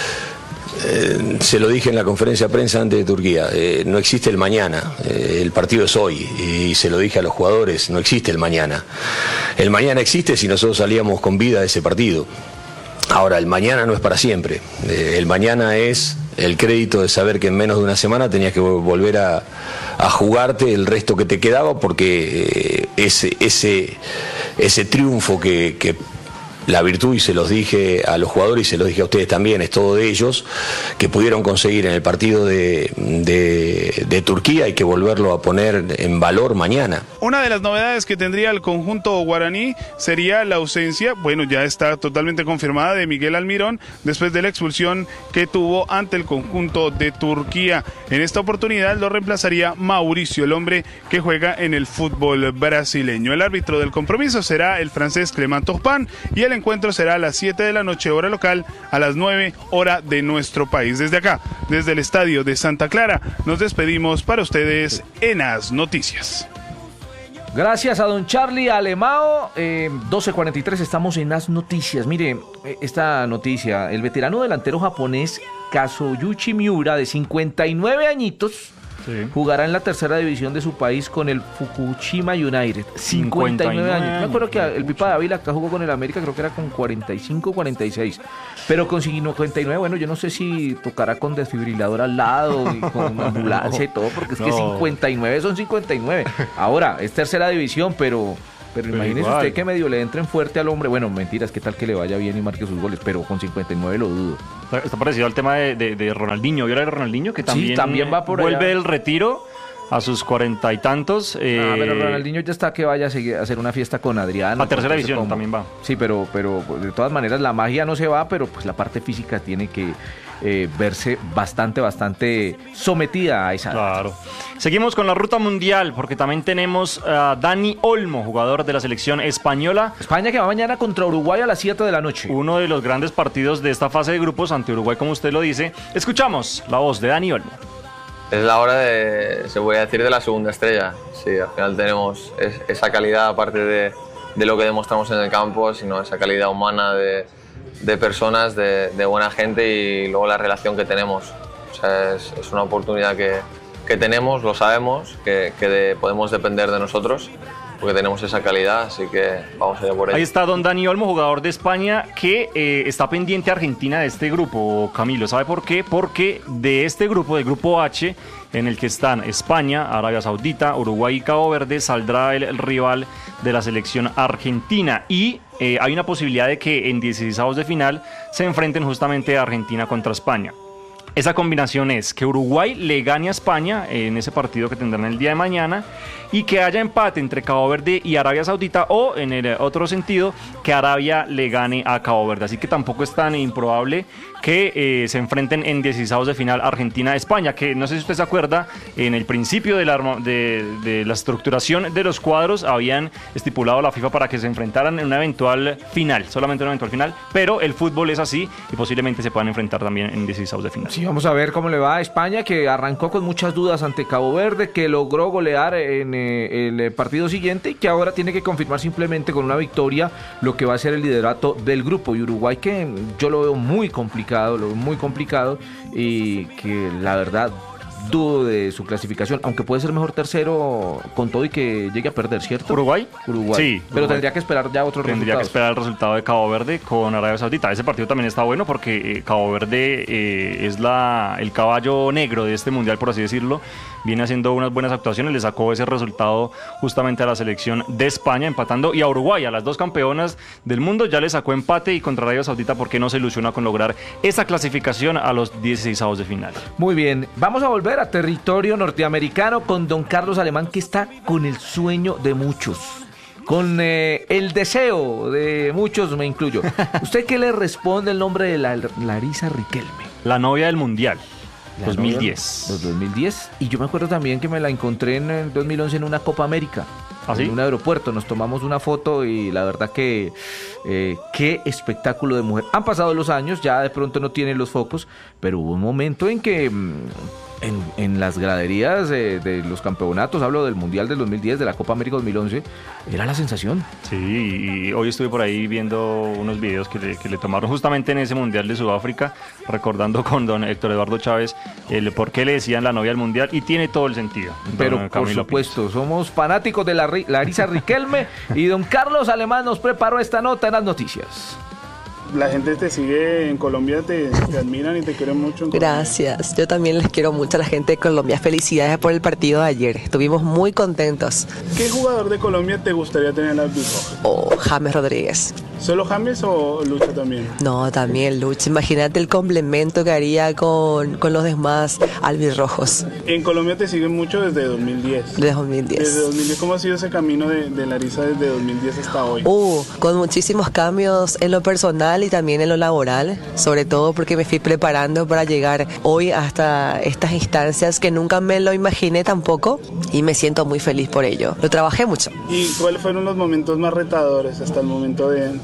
R: eh, se lo dije en la conferencia de prensa antes de Turquía, eh, no existe el mañana, eh, el partido es hoy, y se lo dije a los jugadores, no existe el mañana. El mañana existe si nosotros salíamos con vida de ese partido. Ahora, el mañana no es para siempre, eh, el mañana es el crédito de saber que en menos de una semana tenías que volver a, a jugarte el resto que te quedaba, porque eh, ese, ese, ese triunfo que, que la virtud, y se los dije a los jugadores y se los dije a ustedes también, es todo de ellos, que pudieron conseguir en el partido de, de, de Turquía, hay que volverlo a poner en valor mañana.
K: Una de las novedades que tendría el conjunto guaraní sería la ausencia, bueno, ya está totalmente confirmada, de Miguel Almirón después de la expulsión que tuvo ante el conjunto de Turquía. En esta oportunidad lo reemplazaría Mauricio, el hombre que juega en el fútbol brasileño. El árbitro del compromiso será el francés Clément Turpin y el encuentro será a las siete de la noche hora local, a las nueve hora de nuestro país. Desde acá, desde el estadio de Santa Clara, nos despedimos para ustedes en As Noticias.
E: Gracias a don Charlie Alemao. eh, doce cuarenta y tres, estamos en As Noticias. Mire, esta noticia, el veterano delantero japonés Kazuyoshi Miura, de cincuenta y nueve añitos, sí, jugará en la tercera división de su país con el Fukushima United. cincuenta y nueve años. Me acuerdo que el Pipa de Ávila acá jugó con el América, creo que era con cuarenta y cinco, cuarenta y seis. Pero con cincuenta y nueve, bueno, yo no sé si tocará con desfibrilador al lado y con ambulancia y todo, porque es no. que cincuenta y nueve son cincuenta y nueve. Ahora, es tercera división, pero... Pero, pero imagínese igual. Usted que medio le entren fuerte al hombre. Bueno, mentiras, qué tal que le vaya bien y marque sus goles, pero con cincuenta y nueve lo dudo.
A: Está parecido al tema de, de, de Ronaldinho. ¿Vio la de Ronaldinho? Que también,
E: sí, también va por
A: vuelve
E: allá.
A: del retiro a sus cuarenta y tantos. Eh...
E: Ah, pero Ronaldinho ya está que vaya a, seguir, a hacer una fiesta con Adriano.
A: A tercera división como... también va.
E: Sí, pero, pero de todas maneras la magia no se va, pero pues la parte física tiene que eh, verse bastante, bastante sometida a esa.
A: Claro. Seguimos con la ruta mundial, porque también tenemos a Dani Olmo, jugador de la selección española.
E: España que va mañana contra Uruguay a las siete de la noche.
A: Uno de los grandes partidos de esta fase de grupos ante Uruguay, como usted lo dice. Escuchamos la voz de Dani Olmo.
S: Es la hora de, se voy a decir, de la segunda estrella. Sí, al final tenemos es, esa calidad, aparte de, de lo que demostramos en el campo, sino esa calidad humana de, de personas, de, de buena gente, y luego la relación que tenemos. O sea, es, es una oportunidad que, que tenemos, lo sabemos, que, que de, podemos depender de nosotros, porque tenemos esa calidad, así que vamos allá por ello.
A: Ahí está don Dani Olmo, jugador de España, que eh, está pendiente a Argentina de este grupo, Camilo. ¿Sabe por qué? Porque de este grupo, del grupo H, en el que están España, Arabia Saudita, Uruguay y Cabo Verde, saldrá el, el rival de la selección argentina. Y eh, hay una posibilidad de que en dieciseisavos de final se enfrenten justamente a Argentina contra España. Esa combinación es que Uruguay le gane a España en ese partido que tendrán el día de mañana, y que haya empate entre Cabo Verde y Arabia Saudita, o en el otro sentido, que Arabia le gane a Cabo Verde. Así que tampoco es tan improbable que eh, se enfrenten en dieciseisavos de final Argentina-España, que no sé si usted se acuerda, en el principio de la, de, de la estructuración de los cuadros habían estipulado la FIFA para que se enfrentaran en una eventual final, solamente una eventual final, pero el fútbol es así y posiblemente se puedan enfrentar también en dieciseisavos de final.
E: Sí, vamos a ver cómo le va a España, que arrancó con muchas dudas ante Cabo Verde, que logró golear en eh, el partido siguiente, y que ahora tiene que confirmar simplemente con una victoria lo que va a ser el liderato del grupo. Y Uruguay, que yo lo veo muy complicado, lo veo muy complicado, y que la verdad dudo de su clasificación, aunque puede ser mejor tercero con todo y que llegue a perder, ¿cierto?
A: ¿Uruguay?
E: Uruguay.
A: Sí.
E: Pero
A: Uruguay.
E: Tendría que esperar ya otro resultado.
A: Tendría que esperar el resultado de Cabo Verde con Arabia Saudita. Ese partido también está bueno porque eh, Cabo Verde eh, es la, el caballo negro de este mundial, por así decirlo. Viene haciendo unas buenas actuaciones, le sacó ese resultado justamente a la selección de España, empatando, y a Uruguay, a las dos campeonas del mundo, ya le sacó empate, y contra Arabia Saudita, ¿por qué no se ilusiona con lograr esa clasificación a los dieciseisavos de final?
E: Muy bien, vamos a volver a territorio norteamericano con don Carlos Alemán, que está con el sueño de muchos, con eh, el deseo de muchos, me incluyo. ¿Usted qué le responde el nombre de la, Larisa Riquelme?
A: La novia del mundial. dos mil diez.
E: Los dos mil diez. Y yo me acuerdo también que me la encontré en el dos mil once en una Copa América.
A: ¿Ah, sí?
E: En un aeropuerto. Nos tomamos una foto y la verdad que eh, qué espectáculo de mujer. Han pasado los años, ya de pronto no tienen los focos, pero hubo un momento en que en, en las graderías de, de los campeonatos, hablo del Mundial del dos mil diez, de la Copa América dos mil once, era la sensación.
A: Sí, y hoy estuve por ahí viendo unos videos que le, que le tomaron justamente en ese Mundial de Sudáfrica, recordando con don Héctor Eduardo Chávez el por qué le decían la novia del Mundial, y tiene todo el sentido.
E: Pero por supuesto, Pires. Somos fanáticos de la Larisa Riquelme y don Carlos Alemán nos preparó esta nota en las noticias.
K: La gente te sigue en Colombia, te, te admiran y te quieren mucho. En
T: Gracias, yo también les quiero mucho a la gente de Colombia. Felicidades por el partido de ayer, estuvimos muy contentos.
K: ¿Qué jugador de Colombia te gustaría tener en las albirrojas?
T: Oh, James Rodríguez.
K: ¿Solo James o Lucha también?
T: No, también Lucha. Imagínate el complemento que haría con, con los demás albirrojos.
K: En Colombia te siguen mucho desde dos mil diez.
T: Desde dos mil diez.
K: Desde dos mil diez, ¿cómo ha sido ese camino de, de Larisa desde dos mil diez hasta hoy?
T: Uh, con muchísimos cambios en lo personal y también en lo laboral, sobre todo porque me fui preparando para llegar hoy hasta estas instancias que nunca me lo imaginé tampoco, y me siento muy feliz por ello. Lo trabajé mucho.
K: ¿Y cuáles fueron los momentos más retadores hasta el momento de, para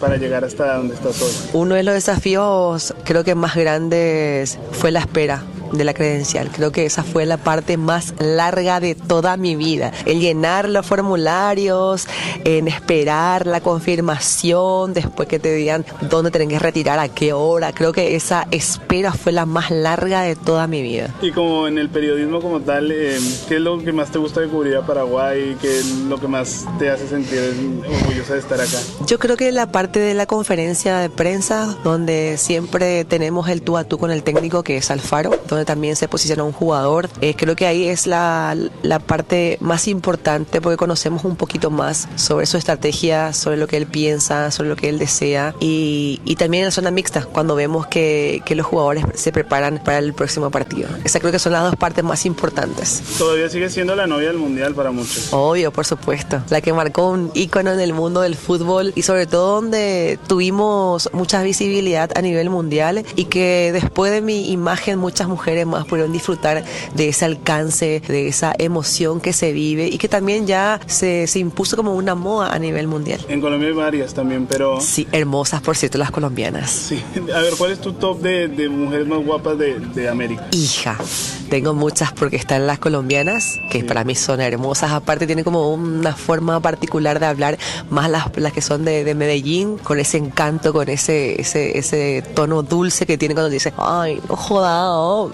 K: para llegar hasta donde estás hoy?
T: Uno de los desafíos creo que más grandes fue la espera de la credencial. Creo que esa fue la parte más larga de toda mi vida. El llenar los formularios, en esperar la confirmación, después que te digan dónde tenés que retirar, a qué hora. Creo que esa espera fue la más larga de toda mi vida.
K: Y como en el periodismo como tal, eh, ¿qué es lo que más te gusta de cubrir a Paraguay? ¿Qué es lo que más te hace sentir orgullosa de estar acá?
T: Yo creo que la parte de la conferencia de prensa, donde siempre tenemos el tú a tú con el técnico, que es Alfaro, donde también se posiciona un jugador. Eh, creo que ahí es la, la parte más importante porque conocemos un poquito más sobre su estrategia, sobre lo que él piensa, sobre lo que él desea y, y también en la zona mixta, cuando vemos que, que los jugadores se preparan para el próximo partido. Esa creo que son las dos partes más importantes.
K: Todavía sigue siendo la novia del mundial para muchos.
T: Obvio, por supuesto. La que marcó un ícono en el mundo del fútbol y sobre todo donde tuvimos mucha visibilidad a nivel mundial y que después de mi imagen muchas mujeres más pudieron disfrutar de ese alcance, de esa emoción que se vive y que también ya se, se impuso como una moda a nivel mundial.
K: En Colombia hay varias también, pero...
T: Sí, hermosas, por cierto, las colombianas.
K: Sí. A ver, ¿cuál es tu top de, de mujeres más guapas de, de América?
T: Hija, tengo muchas porque están las colombianas, que sí, para mí son hermosas. Aparte tienen como una forma particular de hablar, más las, las que son de, de Medellín, con ese encanto, con ese, ese, ese tono dulce que tiene cuando dice, ay, no joda, oh.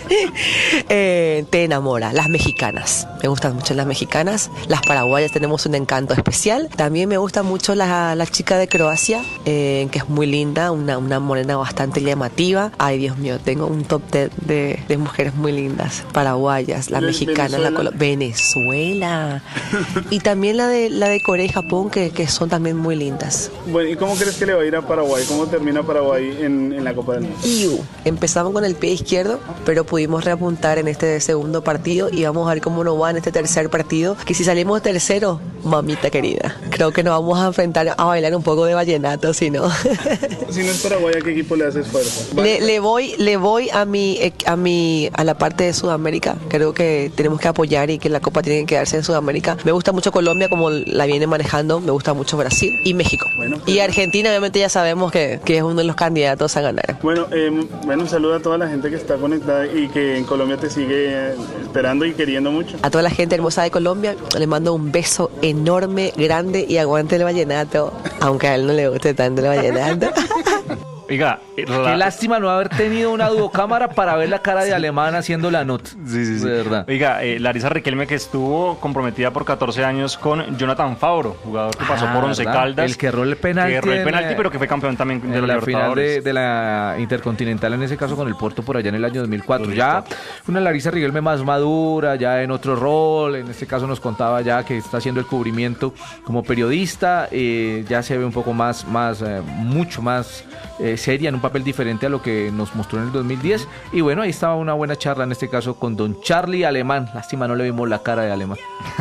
T: eh, te enamora. Las mexicanas, me gustan mucho las mexicanas. Las paraguayas tenemos un encanto especial. También me gusta mucho la, la chica de Croacia, eh, que es muy linda, una, una morena bastante llamativa. Ay, Dios mío, tengo un top de, de, de mujeres muy lindas, paraguayas, las mexicanas, Venezuela. La Colo- Venezuela. Y también la de la de Corea y Japón, que, que son también muy lindas.
K: Bueno, ¿y cómo crees que le va a ir a Paraguay? ¿Cómo termina Paraguay en, en la Copa del Mundo?
T: Iu. Empezamos con el pie izquierdo, pero pudimos reapuntar en este segundo partido y vamos a ver cómo nos va en este tercer partido, que si salimos tercero, mamita querida, creo que nos vamos a enfrentar a bailar un poco de vallenato, si no.
K: Si no es Paraguay, ¿a qué equipo le haces fuerza?
T: Le, le voy, le voy a mi, a mi, a la parte de Sudamérica. Creo que tenemos que apoyar y que la Copa tiene que quedarse en Sudamérica. Me gusta mucho Colombia como la viene manejando, me gusta mucho Brasil y México. Bueno, pues, y Argentina, obviamente ya sabemos que, que es uno de los candidatos a ganar.
K: Bueno, eh, bueno, un saludo a toda la gente que está conectada y que en Colombia te sigue esperando y queriendo mucho.
T: A toda la gente hermosa de Colombia, le mando un beso enorme, grande y aguante el vallenato, aunque a él no le guste tanto el vallenato.
A: Oiga,
E: la... qué lástima no haber tenido una duocámara para ver la cara de Alemán haciendo la nota.
A: Sí, sí, sí.
E: De verdad.
A: Oiga, eh, Larisa Riquelme, que estuvo comprometida por catorce años con Jonathan Fabro, jugador que pasó ah, por Once Caldas.
E: El que erró el penalti.
A: Que erró el penalti, pero que fue campeón también de
E: en
A: los
E: la final de,
A: Libertadores.
E: de la Intercontinental, en ese caso con el Porto por allá en el año dos mil cuatro. dos mil cuatro. Ya una Larisa Riquelme más madura, ya en otro rol. En este caso nos contaba ya que está haciendo el cubrimiento como periodista. Eh, ya se ve un poco más, más eh, mucho más eh, seria, en un papel diferente a lo que nos mostró en el dos mil diez. Y bueno, ahí estaba una buena charla en este caso con don Charlie Alemán. Lástima, no le vimos la cara de Alemán.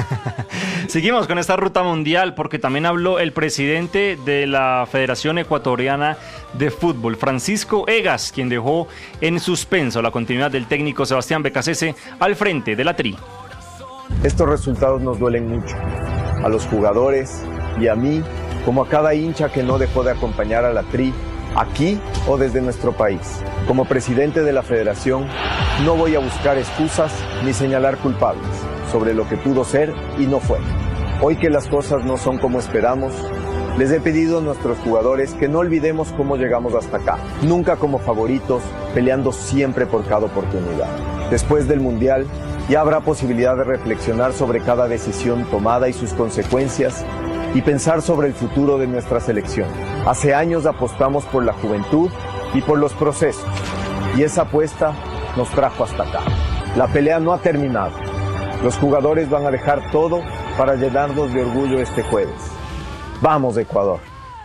A: Seguimos con esta ruta mundial porque también habló el presidente de la Federación Ecuatoriana de Fútbol, Francisco Egas, quien dejó en suspenso la continuidad del técnico Sebastián Becasese al frente de la Tri.
U: Estos resultados nos duelen mucho, a los jugadores y a mí, como a cada hincha que no dejó de acompañar a la Tri, aquí o desde nuestro país. Como presidente de la federación, no voy a buscar excusas ni señalar culpables sobre lo que pudo ser y no fue. Hoy que las cosas no son como esperamos, les he pedido a nuestros jugadores que no olvidemos cómo llegamos hasta acá, nunca como favoritos, peleando siempre por cada oportunidad. Después del Mundial, ya habrá posibilidad de reflexionar sobre cada decisión tomada y sus consecuencias, y pensar sobre el futuro de nuestra selección. Hace años apostamos por la juventud y por los procesos, y esa apuesta nos trajo hasta acá. La pelea no ha terminado. Los jugadores van a dejar todo para llenarnos de orgullo este jueves. ¡Vamos, Ecuador!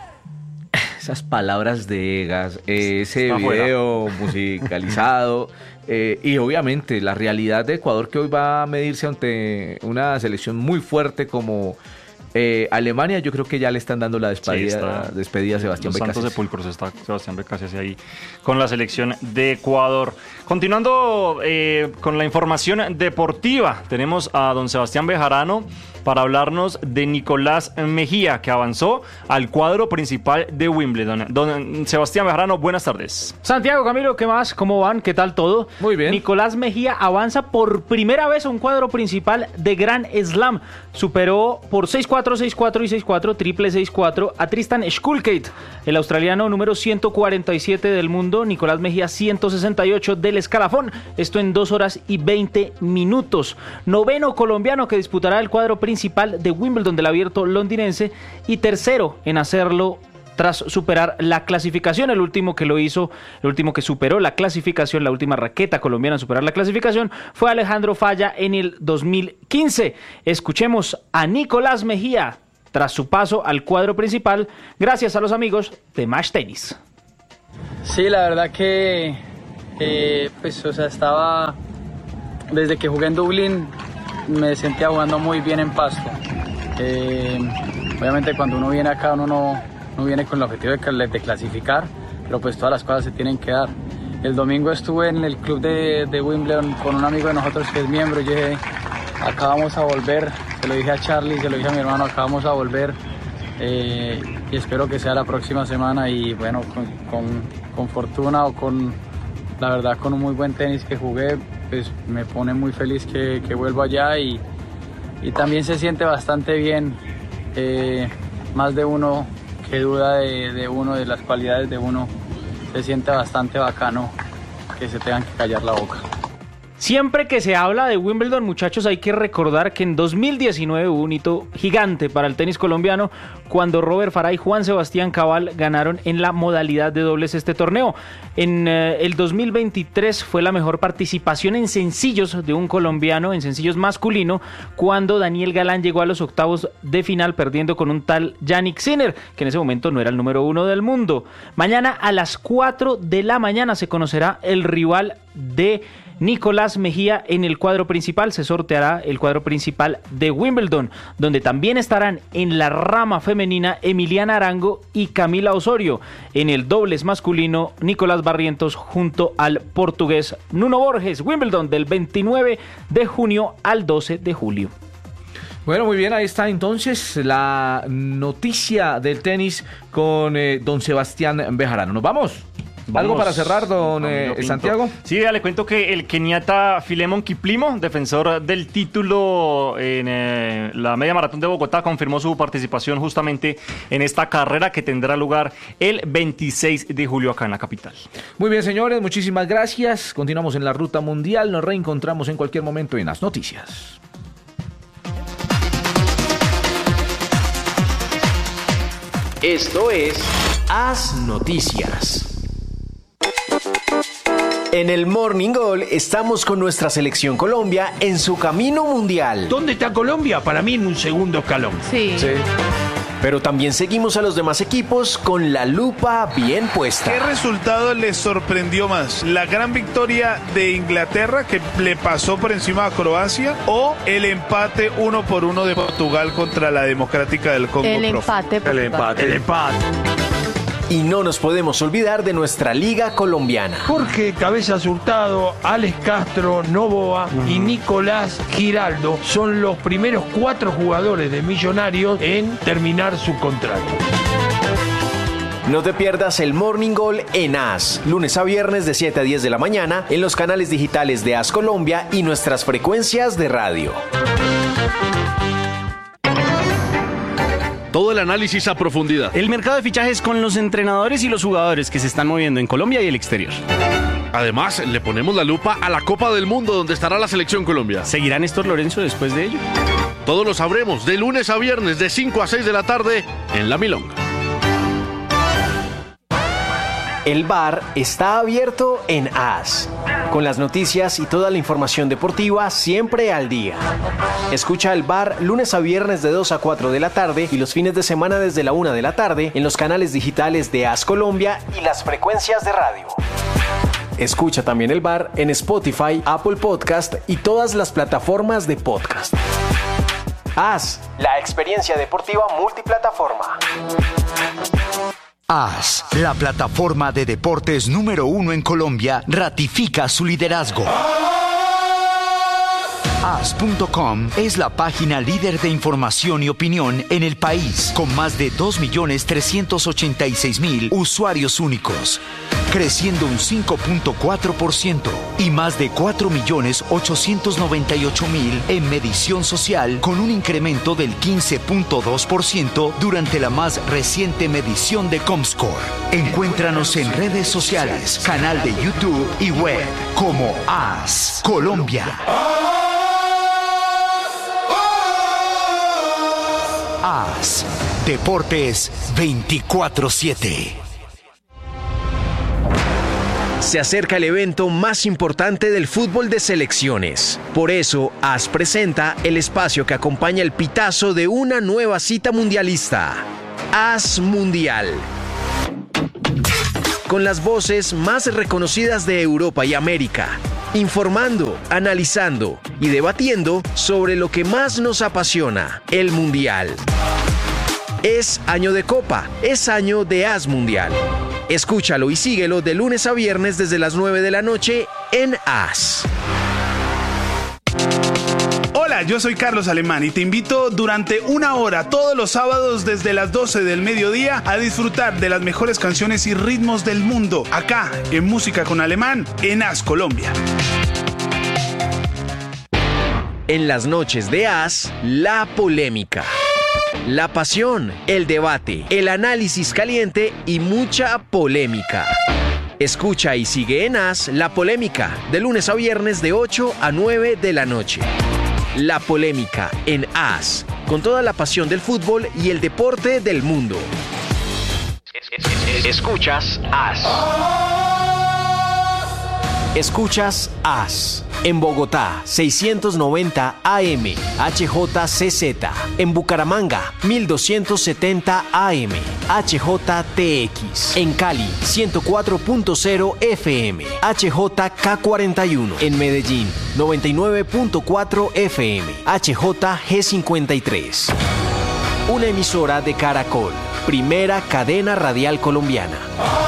E: Esas palabras de Egas, eh, ese Está video fuera. musicalizado eh, y obviamente la realidad de Ecuador, que hoy va a medirse ante una selección muy fuerte como Eh, Alemania. Yo creo que ya le están dando la despedida, sí, despedida a Sebastián Becasese.
A: Santos Sepulcros está Sebastián Becasese ahí con la selección de Ecuador. Continuando eh, con la información deportiva, tenemos a don Sebastián Bejarano para hablarnos de Nicolás Mejía, que avanzó al cuadro principal de Wimbledon. Don Sebastián Bejarano, buenas tardes.
C: Santiago, Camilo, ¿qué más? ¿Cómo van? ¿Qué tal todo?
E: Muy bien.
C: Nicolás Mejía avanza por primera vez a un cuadro principal de Grand Slam. Superó por seis cuatro, seis cuatro y seis cuatro, triple seis cuatro a Tristan Shulkate, el australiano número ciento cuarenta y siete del mundo. Nicolás Mejía ciento sesenta y ocho del escalafón. Esto en dos horas y veinte minutos. Noveno colombiano que disputará el cuadro principal de Wimbledon del abierto londinense y tercero en hacerlo tras superar la clasificación. El último que lo hizo, el último que superó la clasificación, la última raqueta colombiana en superar la clasificación fue Alejandro Falla en el dos mil quince. Escuchemos a Nicolás Mejía tras su paso al cuadro principal, gracias a los amigos de Match Tennis.
V: Sí, la verdad que eh, pues, o sea, estaba desde que jugué en Dublín me sentía jugando muy bien en Pasto. Eh, obviamente cuando uno viene acá uno no, no viene con el objetivo de, de clasificar, pero pues todas las cosas se tienen que dar. El domingo estuve en el club de, de Wimbledon con un amigo de nosotros que es miembro. Yo dije, acá vamos a volver, se lo dije a Charlie, se lo dije a mi hermano, acá vamos a volver eh, y espero que sea la próxima semana. Y bueno, con, con, con fortuna o con, la verdad, con un muy buen tenis que jugué, pues me pone muy feliz que, que vuelvo allá y, y también se siente bastante bien. Eh, más de uno que duda de, de uno, de las cualidades de uno, se siente bastante bacano que se tengan que callar la boca.
C: Siempre que se habla de Wimbledon, muchachos, hay que recordar que en dos mil diecinueve hubo un hito gigante para el tenis colombiano cuando Robert Farah y Juan Sebastián Cabal ganaron en la modalidad de dobles este torneo. En eh, el dos mil veintitrés fue la mejor participación en sencillos de un colombiano, en sencillos masculino, cuando Daniel Galán llegó a los octavos de final perdiendo con un tal Jannik Sinner, que en ese momento no era el número uno del mundo. Mañana a las cuatro de la mañana se conocerá el rival de Nicolás Mejía en el cuadro principal. Se sorteará el cuadro principal de Wimbledon, donde también estarán en la rama femenina Emiliana Arango y Camila Osorio. En el dobles masculino, Nicolás Barrientos junto al portugués Nuno Borges. Wimbledon del veintinueve de junio al doce de julio.
E: Bueno, muy bien, ahí está entonces la noticia del tenis con eh, don Sebastián Bejarano. ¿Nos vamos? Vamos. ¿Algo para cerrar, don eh, Santiago?
A: Sí, ya le cuento que el keniata Filemon Kiplimo, defensor del título en eh, la media maratón de Bogotá, confirmó su participación justamente en esta carrera que tendrá lugar el veintiséis de julio acá en la capital.
E: Muy bien, señores, muchísimas gracias. Continuamos en la ruta mundial. Nos reencontramos en cualquier momento en las noticias.
H: Esto es Haz Noticias. En el Morning Goal estamos con nuestra selección Colombia en su camino mundial.
W: ¿Dónde está Colombia? Para mí en un segundo escalón.
H: Sí. sí. Pero también seguimos a los demás equipos con la lupa bien puesta.
K: ¿Qué resultado les sorprendió más? ¿La gran victoria de Inglaterra que le pasó por encima a Croacia o el empate uno por uno de Portugal contra la Democrática del Congo?
X: El empate.
K: El empate. El empate.
H: Y no nos podemos olvidar de nuestra liga colombiana.
W: Jorge Cabezas Hurtado, Alex Castro, Novoa uh-huh. y Nicolás Giraldo son los primeros cuatro jugadores de Millonarios en terminar su contrato.
H: No te pierdas el Morning Goal en AS, lunes a viernes de siete a diez de la mañana en los canales digitales de AS Colombia y nuestras frecuencias de radio.
M: Todo el análisis a profundidad.
Y: El mercado de fichajes con los entrenadores y los jugadores que se están moviendo en Colombia y el exterior.
M: Además, le ponemos la lupa a la Copa del Mundo, donde estará la Selección Colombia.
Y: ¿Seguirá Néstor Lorenzo después de ello?
M: Todo lo sabremos de lunes a viernes de cinco a seis de la tarde en La Milonga.
H: El bar está abierto en AS, con las noticias y toda la información deportiva siempre al día. Escucha el bar lunes a viernes de dos a cuatro de la tarde y los fines de semana desde la una de la tarde en los canales digitales de AS Colombia y las frecuencias de radio. Escucha también el bar en Spotify, Apple Podcast y todas las plataformas de podcast. AS, la experiencia deportiva multiplataforma.
Z: AS, la plataforma de deportes número uno en Colombia, ratifica su liderazgo. as punto com es la página líder de información y opinión en el país, con más de dos millones trescientos ochenta y seis mil usuarios únicos, creciendo un cinco punto cuatro por ciento y más de cuatro millones ochocientos noventa y ocho mil en medición social, con un incremento del quince punto dos por ciento durante la más reciente medición de Comscore. Encuéntranos en redes sociales, canal de YouTube y web como AS Colombia. AS Deportes veinticuatro siete.
H: Se acerca el evento más importante del fútbol de selecciones. Por eso, AS presenta el espacio que acompaña el pitazo de una nueva cita mundialista. AS Mundial. Con las voces más reconocidas de Europa y América, informando, analizando y debatiendo sobre lo que más nos apasiona, el Mundial. Es año de Copa, es año de AS Mundial. Escúchalo y síguelo de lunes a viernes desde las nueve de la noche en AS.
K: Hola, yo soy Carlos Alemán y te invito durante una hora todos los sábados desde las doce del mediodía a disfrutar de las mejores canciones y ritmos del mundo, acá en Música con Alemán, en AS Colombia.
H: En las noches de AS, la polémica, la pasión, el debate, el análisis caliente y mucha polémica. Escucha y sigue en AS La Polémica, de lunes a viernes de ocho a nueve de la noche. La Polémica en AS, con toda la pasión del fútbol y el deporte del mundo. Escuchas AS. Escuchas AS. En Bogotá, seiscientos noventa A M, H J C Z. En Bucaramanga, mil doscientos setenta A M, H J T X. En Cali, ciento cuatro punto cero F M, H J K cuarenta y uno. En Medellín, noventa y nueve punto cuatro F M, H J G cincuenta y tres. Una emisora de Caracol, primera cadena radial colombiana.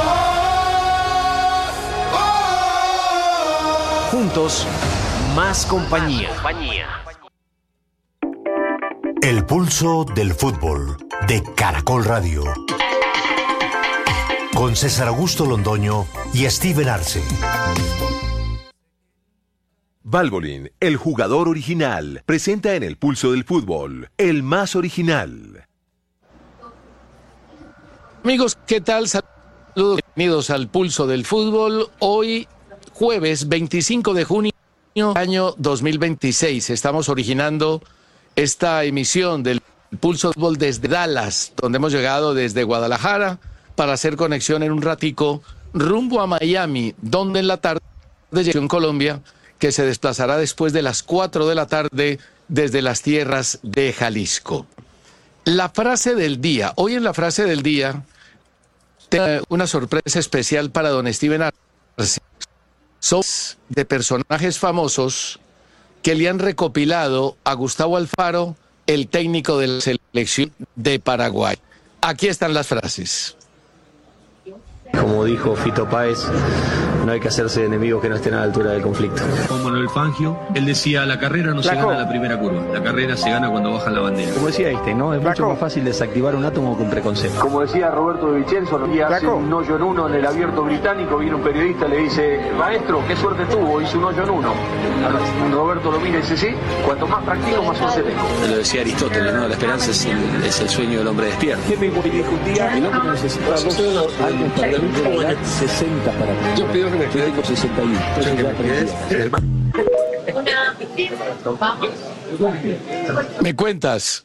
H: Juntos, más compañía.
Z: El pulso del fútbol de Caracol Radio. Con César Augusto Londoño y Steven Arce.
B: Valvoline, el jugador original, presenta en el pulso del fútbol, el más original.
D: Amigos, ¿qué tal? Saludos, bienvenidos al pulso del fútbol. Hoy, jueves veinticinco de junio, año dos mil veintiséis. Estamos originando esta emisión del pulso del fútbol desde Dallas, donde hemos llegado desde Guadalajara para hacer conexión en un ratico rumbo a Miami, donde en la tarde llega en Colombia, que se desplazará después de las cuatro de la tarde desde las tierras de Jalisco. La frase del día. Hoy en la frase del día tengo una sorpresa especial para don Steven Arce. Son de personajes famosos que le han recopilado a Gustavo Alfaro, el técnico de la selección de Paraguay. Aquí están las frases.
G: Como dijo Fito Páez, no hay que hacerse enemigos que no estén a la altura del conflicto.
J: Juan Manuel Fangio, él decía, la carrera no se gana en la primera curva, la carrera se gana cuando baja la bandera.
G: Como decía Einstein, ¿no? Es mucho más fácil desactivar un átomo que un preconcepto.
L: Como decía Roberto de Vicenzo, y hace un hoyo en uno en el abierto británico, viene un periodista y le dice, maestro, qué suerte tuvo, hizo un hoyo en uno. Roberto lo mira y dice, sí, cuanto más practico, más suerte tengo.
G: Lo decía Aristóteles, ¿no? La esperanza es el, es el sueño del hombre despierto.
L: ¿Qué me discutía? El hombre necesita dos años para sesenta para mí. Yo pido que me quede con sesenta y uno.
D: ¿Me cuentas?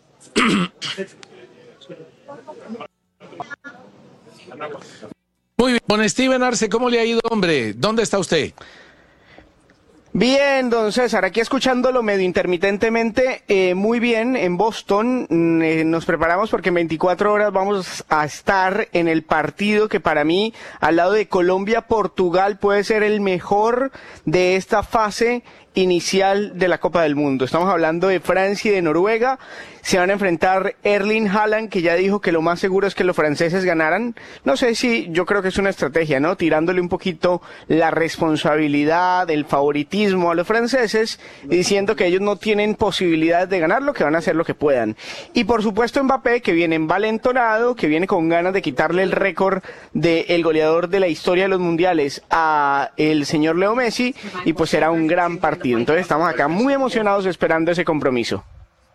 D: Muy bien. Con Steven Arce, ¿cómo le ha ido, hombre? ¿Dónde está usted?
X: Bien, don César, aquí escuchándolo medio intermitentemente, eh, muy bien, en Boston, eh, nos preparamos porque en veinticuatro horas vamos a estar en el partido que para mí, al lado de Colombia-Portugal, puede ser el mejor de esta fase inicial de la Copa del Mundo. Estamos hablando de Francia y de Noruega. Se van a enfrentar Erling Haaland, que ya dijo que lo más seguro es que los franceses ganaran. No sé si, yo creo que es una estrategia, ¿no? Tirándole un poquito la responsabilidad, el favoritismo favoritismo a los franceses, diciendo que ellos no tienen posibilidades de ganarlo, que van a hacer lo que puedan. Y por supuesto Mbappé, que viene envalentonado, que viene con ganas de quitarle el récord del goleador de la historia de los mundiales a el señor Leo Messi, y pues será un gran partido. Entonces estamos acá muy emocionados esperando ese compromiso.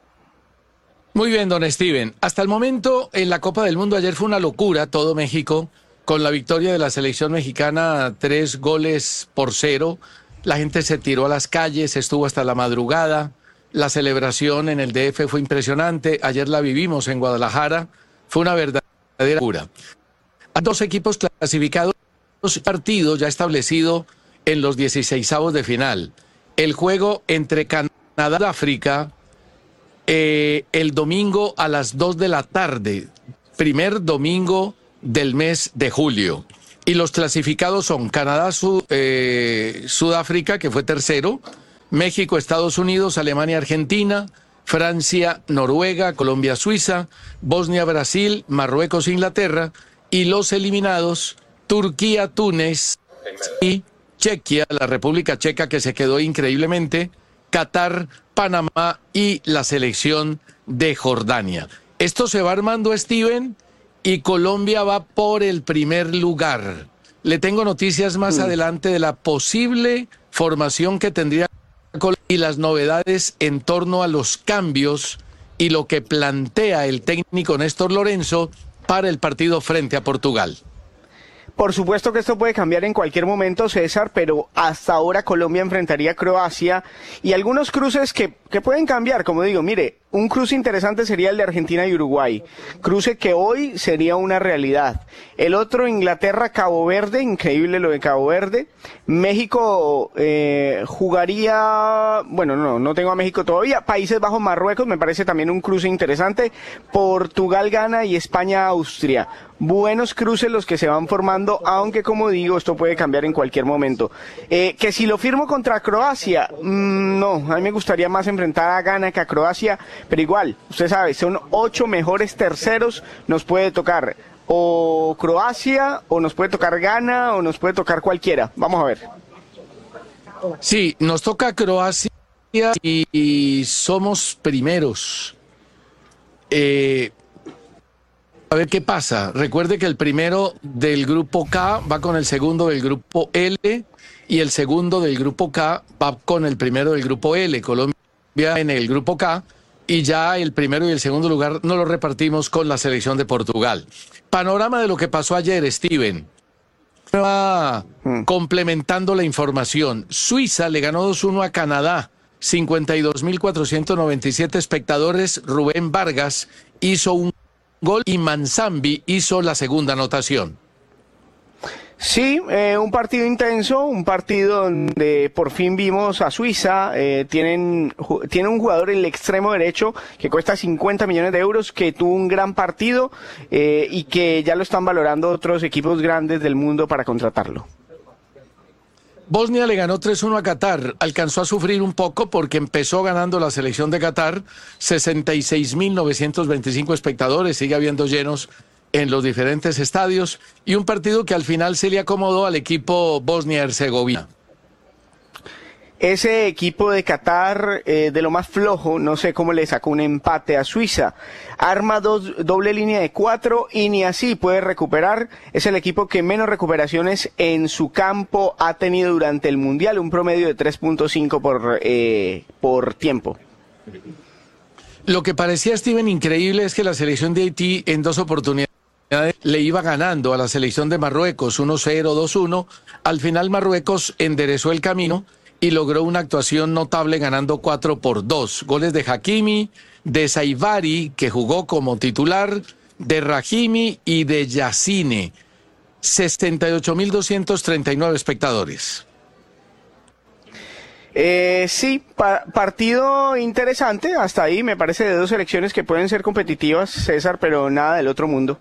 D: Muy bien, don Steven. Hasta el momento en la Copa del Mundo ayer fue una locura todo México, con la victoria de la selección mexicana, tres goles por cero. La gente se tiró a las calles, estuvo hasta la madrugada. La celebración en el D F fue impresionante. Ayer la vivimos en Guadalajara. Fue una verdadera locura. Hay dos equipos clasificados, dos partidos ya establecido en los dieciseisavos de final. El juego entre Canadá y África eh, el domingo a las dos de la tarde. Primer domingo del mes de julio. Y los clasificados son Canadá, Sud, eh, Sudáfrica, que fue tercero, México, Estados Unidos, Alemania, Argentina, Francia, Noruega, Colombia, Suiza, Bosnia, Brasil, Marruecos, Inglaterra, y los eliminados, Turquía, Túnez y Chequia, la República Checa, que se quedó increíblemente, Qatar, Panamá y la selección de Jordania. Esto se va armando, Steven, y Colombia va por el primer lugar. Le tengo noticias más mm. adelante de la posible formación que tendría Colombia y las novedades en torno a los cambios y lo que plantea el técnico Néstor Lorenzo para el partido frente a Portugal.
X: Por supuesto que esto puede cambiar en cualquier momento, César, pero hasta ahora Colombia enfrentaría a Croacia y algunos cruces que, que pueden cambiar, como digo, mire, un cruce interesante sería el de Argentina y Uruguay, cruce que hoy sería una realidad. El otro, Inglaterra-Cabo Verde, increíble lo de Cabo Verde. México eh, jugaría, bueno, no, no tengo a México todavía. Países Bajos-Marruecos, me parece también un cruce interesante. Portugal-Ghana y España-Austria. Buenos cruces los que se van formando, aunque como digo, esto puede cambiar en cualquier momento. Eh, que si lo firmo contra Croacia, mmm, no, a mí me gustaría más enfrentar a Ghana que a Croacia, pero igual, usted sabe, son ocho mejores terceros, nos puede tocar o Croacia, o nos puede tocar Ghana, o nos puede tocar cualquiera. Vamos a ver.
D: Sí, nos toca Croacia y, y somos primeros. Eh... A ver qué pasa. Recuerde que el primero del grupo K va con el segundo del grupo L y el segundo del grupo K va con el primero del grupo L. Colombia en el grupo K y ya el primero y el segundo lugar no lo repartimos con la selección de Portugal. Panorama de lo que pasó ayer, Steven. Va complementando la información. Suiza le ganó dos uno a Canadá. cincuenta y dos mil cuatrocientos noventa y siete espectadores. Rubén Vargas hizo un gol y Manzambi hizo la segunda anotación.
X: Sí, eh, un partido intenso, un partido donde por fin vimos a Suiza, eh, tienen, tiene un jugador en el extremo derecho que cuesta cincuenta millones de euros, que tuvo un gran partido eh, y que ya lo están valorando otros equipos grandes del mundo para contratarlo.
D: Bosnia le ganó tres uno a Qatar, alcanzó a sufrir un poco porque empezó ganando la selección de Qatar, sesenta y seis mil novecientos veinticinco espectadores, sigue habiendo llenos en los diferentes estadios, y un partido que al final se le acomodó al equipo Bosnia-Herzegovina.
X: Ese equipo de Qatar, eh, de lo más flojo, no sé cómo le sacó un empate a Suiza. Arma dos, doble línea de cuatro y ni así puede recuperar. Es el equipo que menos recuperaciones en su campo ha tenido durante el Mundial, un promedio de tres punto cinco por, eh, por tiempo.
D: Lo que parecía, Steven, increíble es que la selección de Haití en dos oportunidades le iba ganando a la selección de Marruecos uno cero, dos uno. Al final Marruecos enderezó el camino y logró una actuación notable ganando cuatro por dos. Goles de Hakimi, de Saivari, que jugó como titular, de Rahimi y de Yassine. sesenta y ocho mil doscientos treinta y nueve espectadores.
X: Eh, sí, pa partido interesante, hasta ahí me parece, de dos selecciones que pueden ser competitivas, César, pero nada del otro mundo.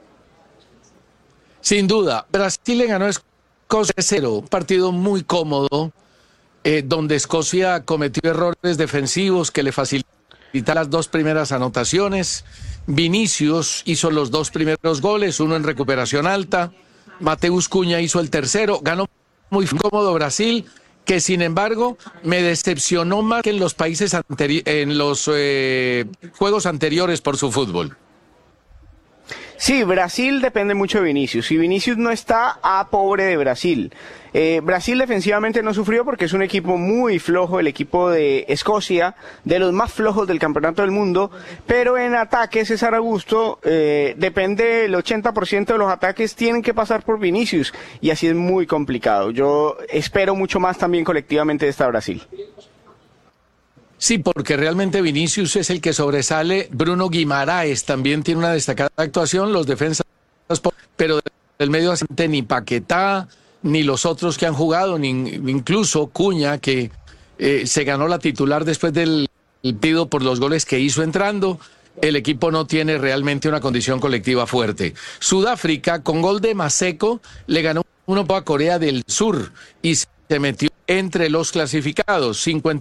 D: Sin duda, Brasil le ganó a Escocia cero, un partido muy cómodo, Eh, donde Escocia cometió errores defensivos que le facilitaron las dos primeras anotaciones. Vinicius hizo los dos primeros goles, uno en recuperación alta. Mateus Cunha hizo el tercero. Ganó muy cómodo Brasil que sin embargo me decepcionó más que en los países anteri- en los eh, juegos anteriores por su fútbol.
X: Sí, Brasil depende mucho de Vinicius. Si Vinicius no está, a pobre de Brasil. Eh, Brasil defensivamente no sufrió porque es un equipo muy flojo, el equipo de Escocia, de los más flojos del campeonato del mundo, pero en ataque, César Augusto, eh, depende, el ochenta por ciento de los ataques tienen que pasar por Vinicius, y así es muy complicado. Yo espero mucho más también colectivamente de esta Brasil.
D: Sí, porque realmente Vinicius es el que sobresale. Bruno Guimaraes también tiene una destacada actuación. Los defensas, pero del medio asiente ni Paquetá, ni los otros que han jugado, ni incluso Cuña, que eh, se ganó la titular después del partido por los goles que hizo entrando. El equipo no tiene realmente una condición colectiva fuerte. Sudáfrica, con gol de Maseko, le ganó uno a Corea del Sur y se metió entre los clasificados. cincuenta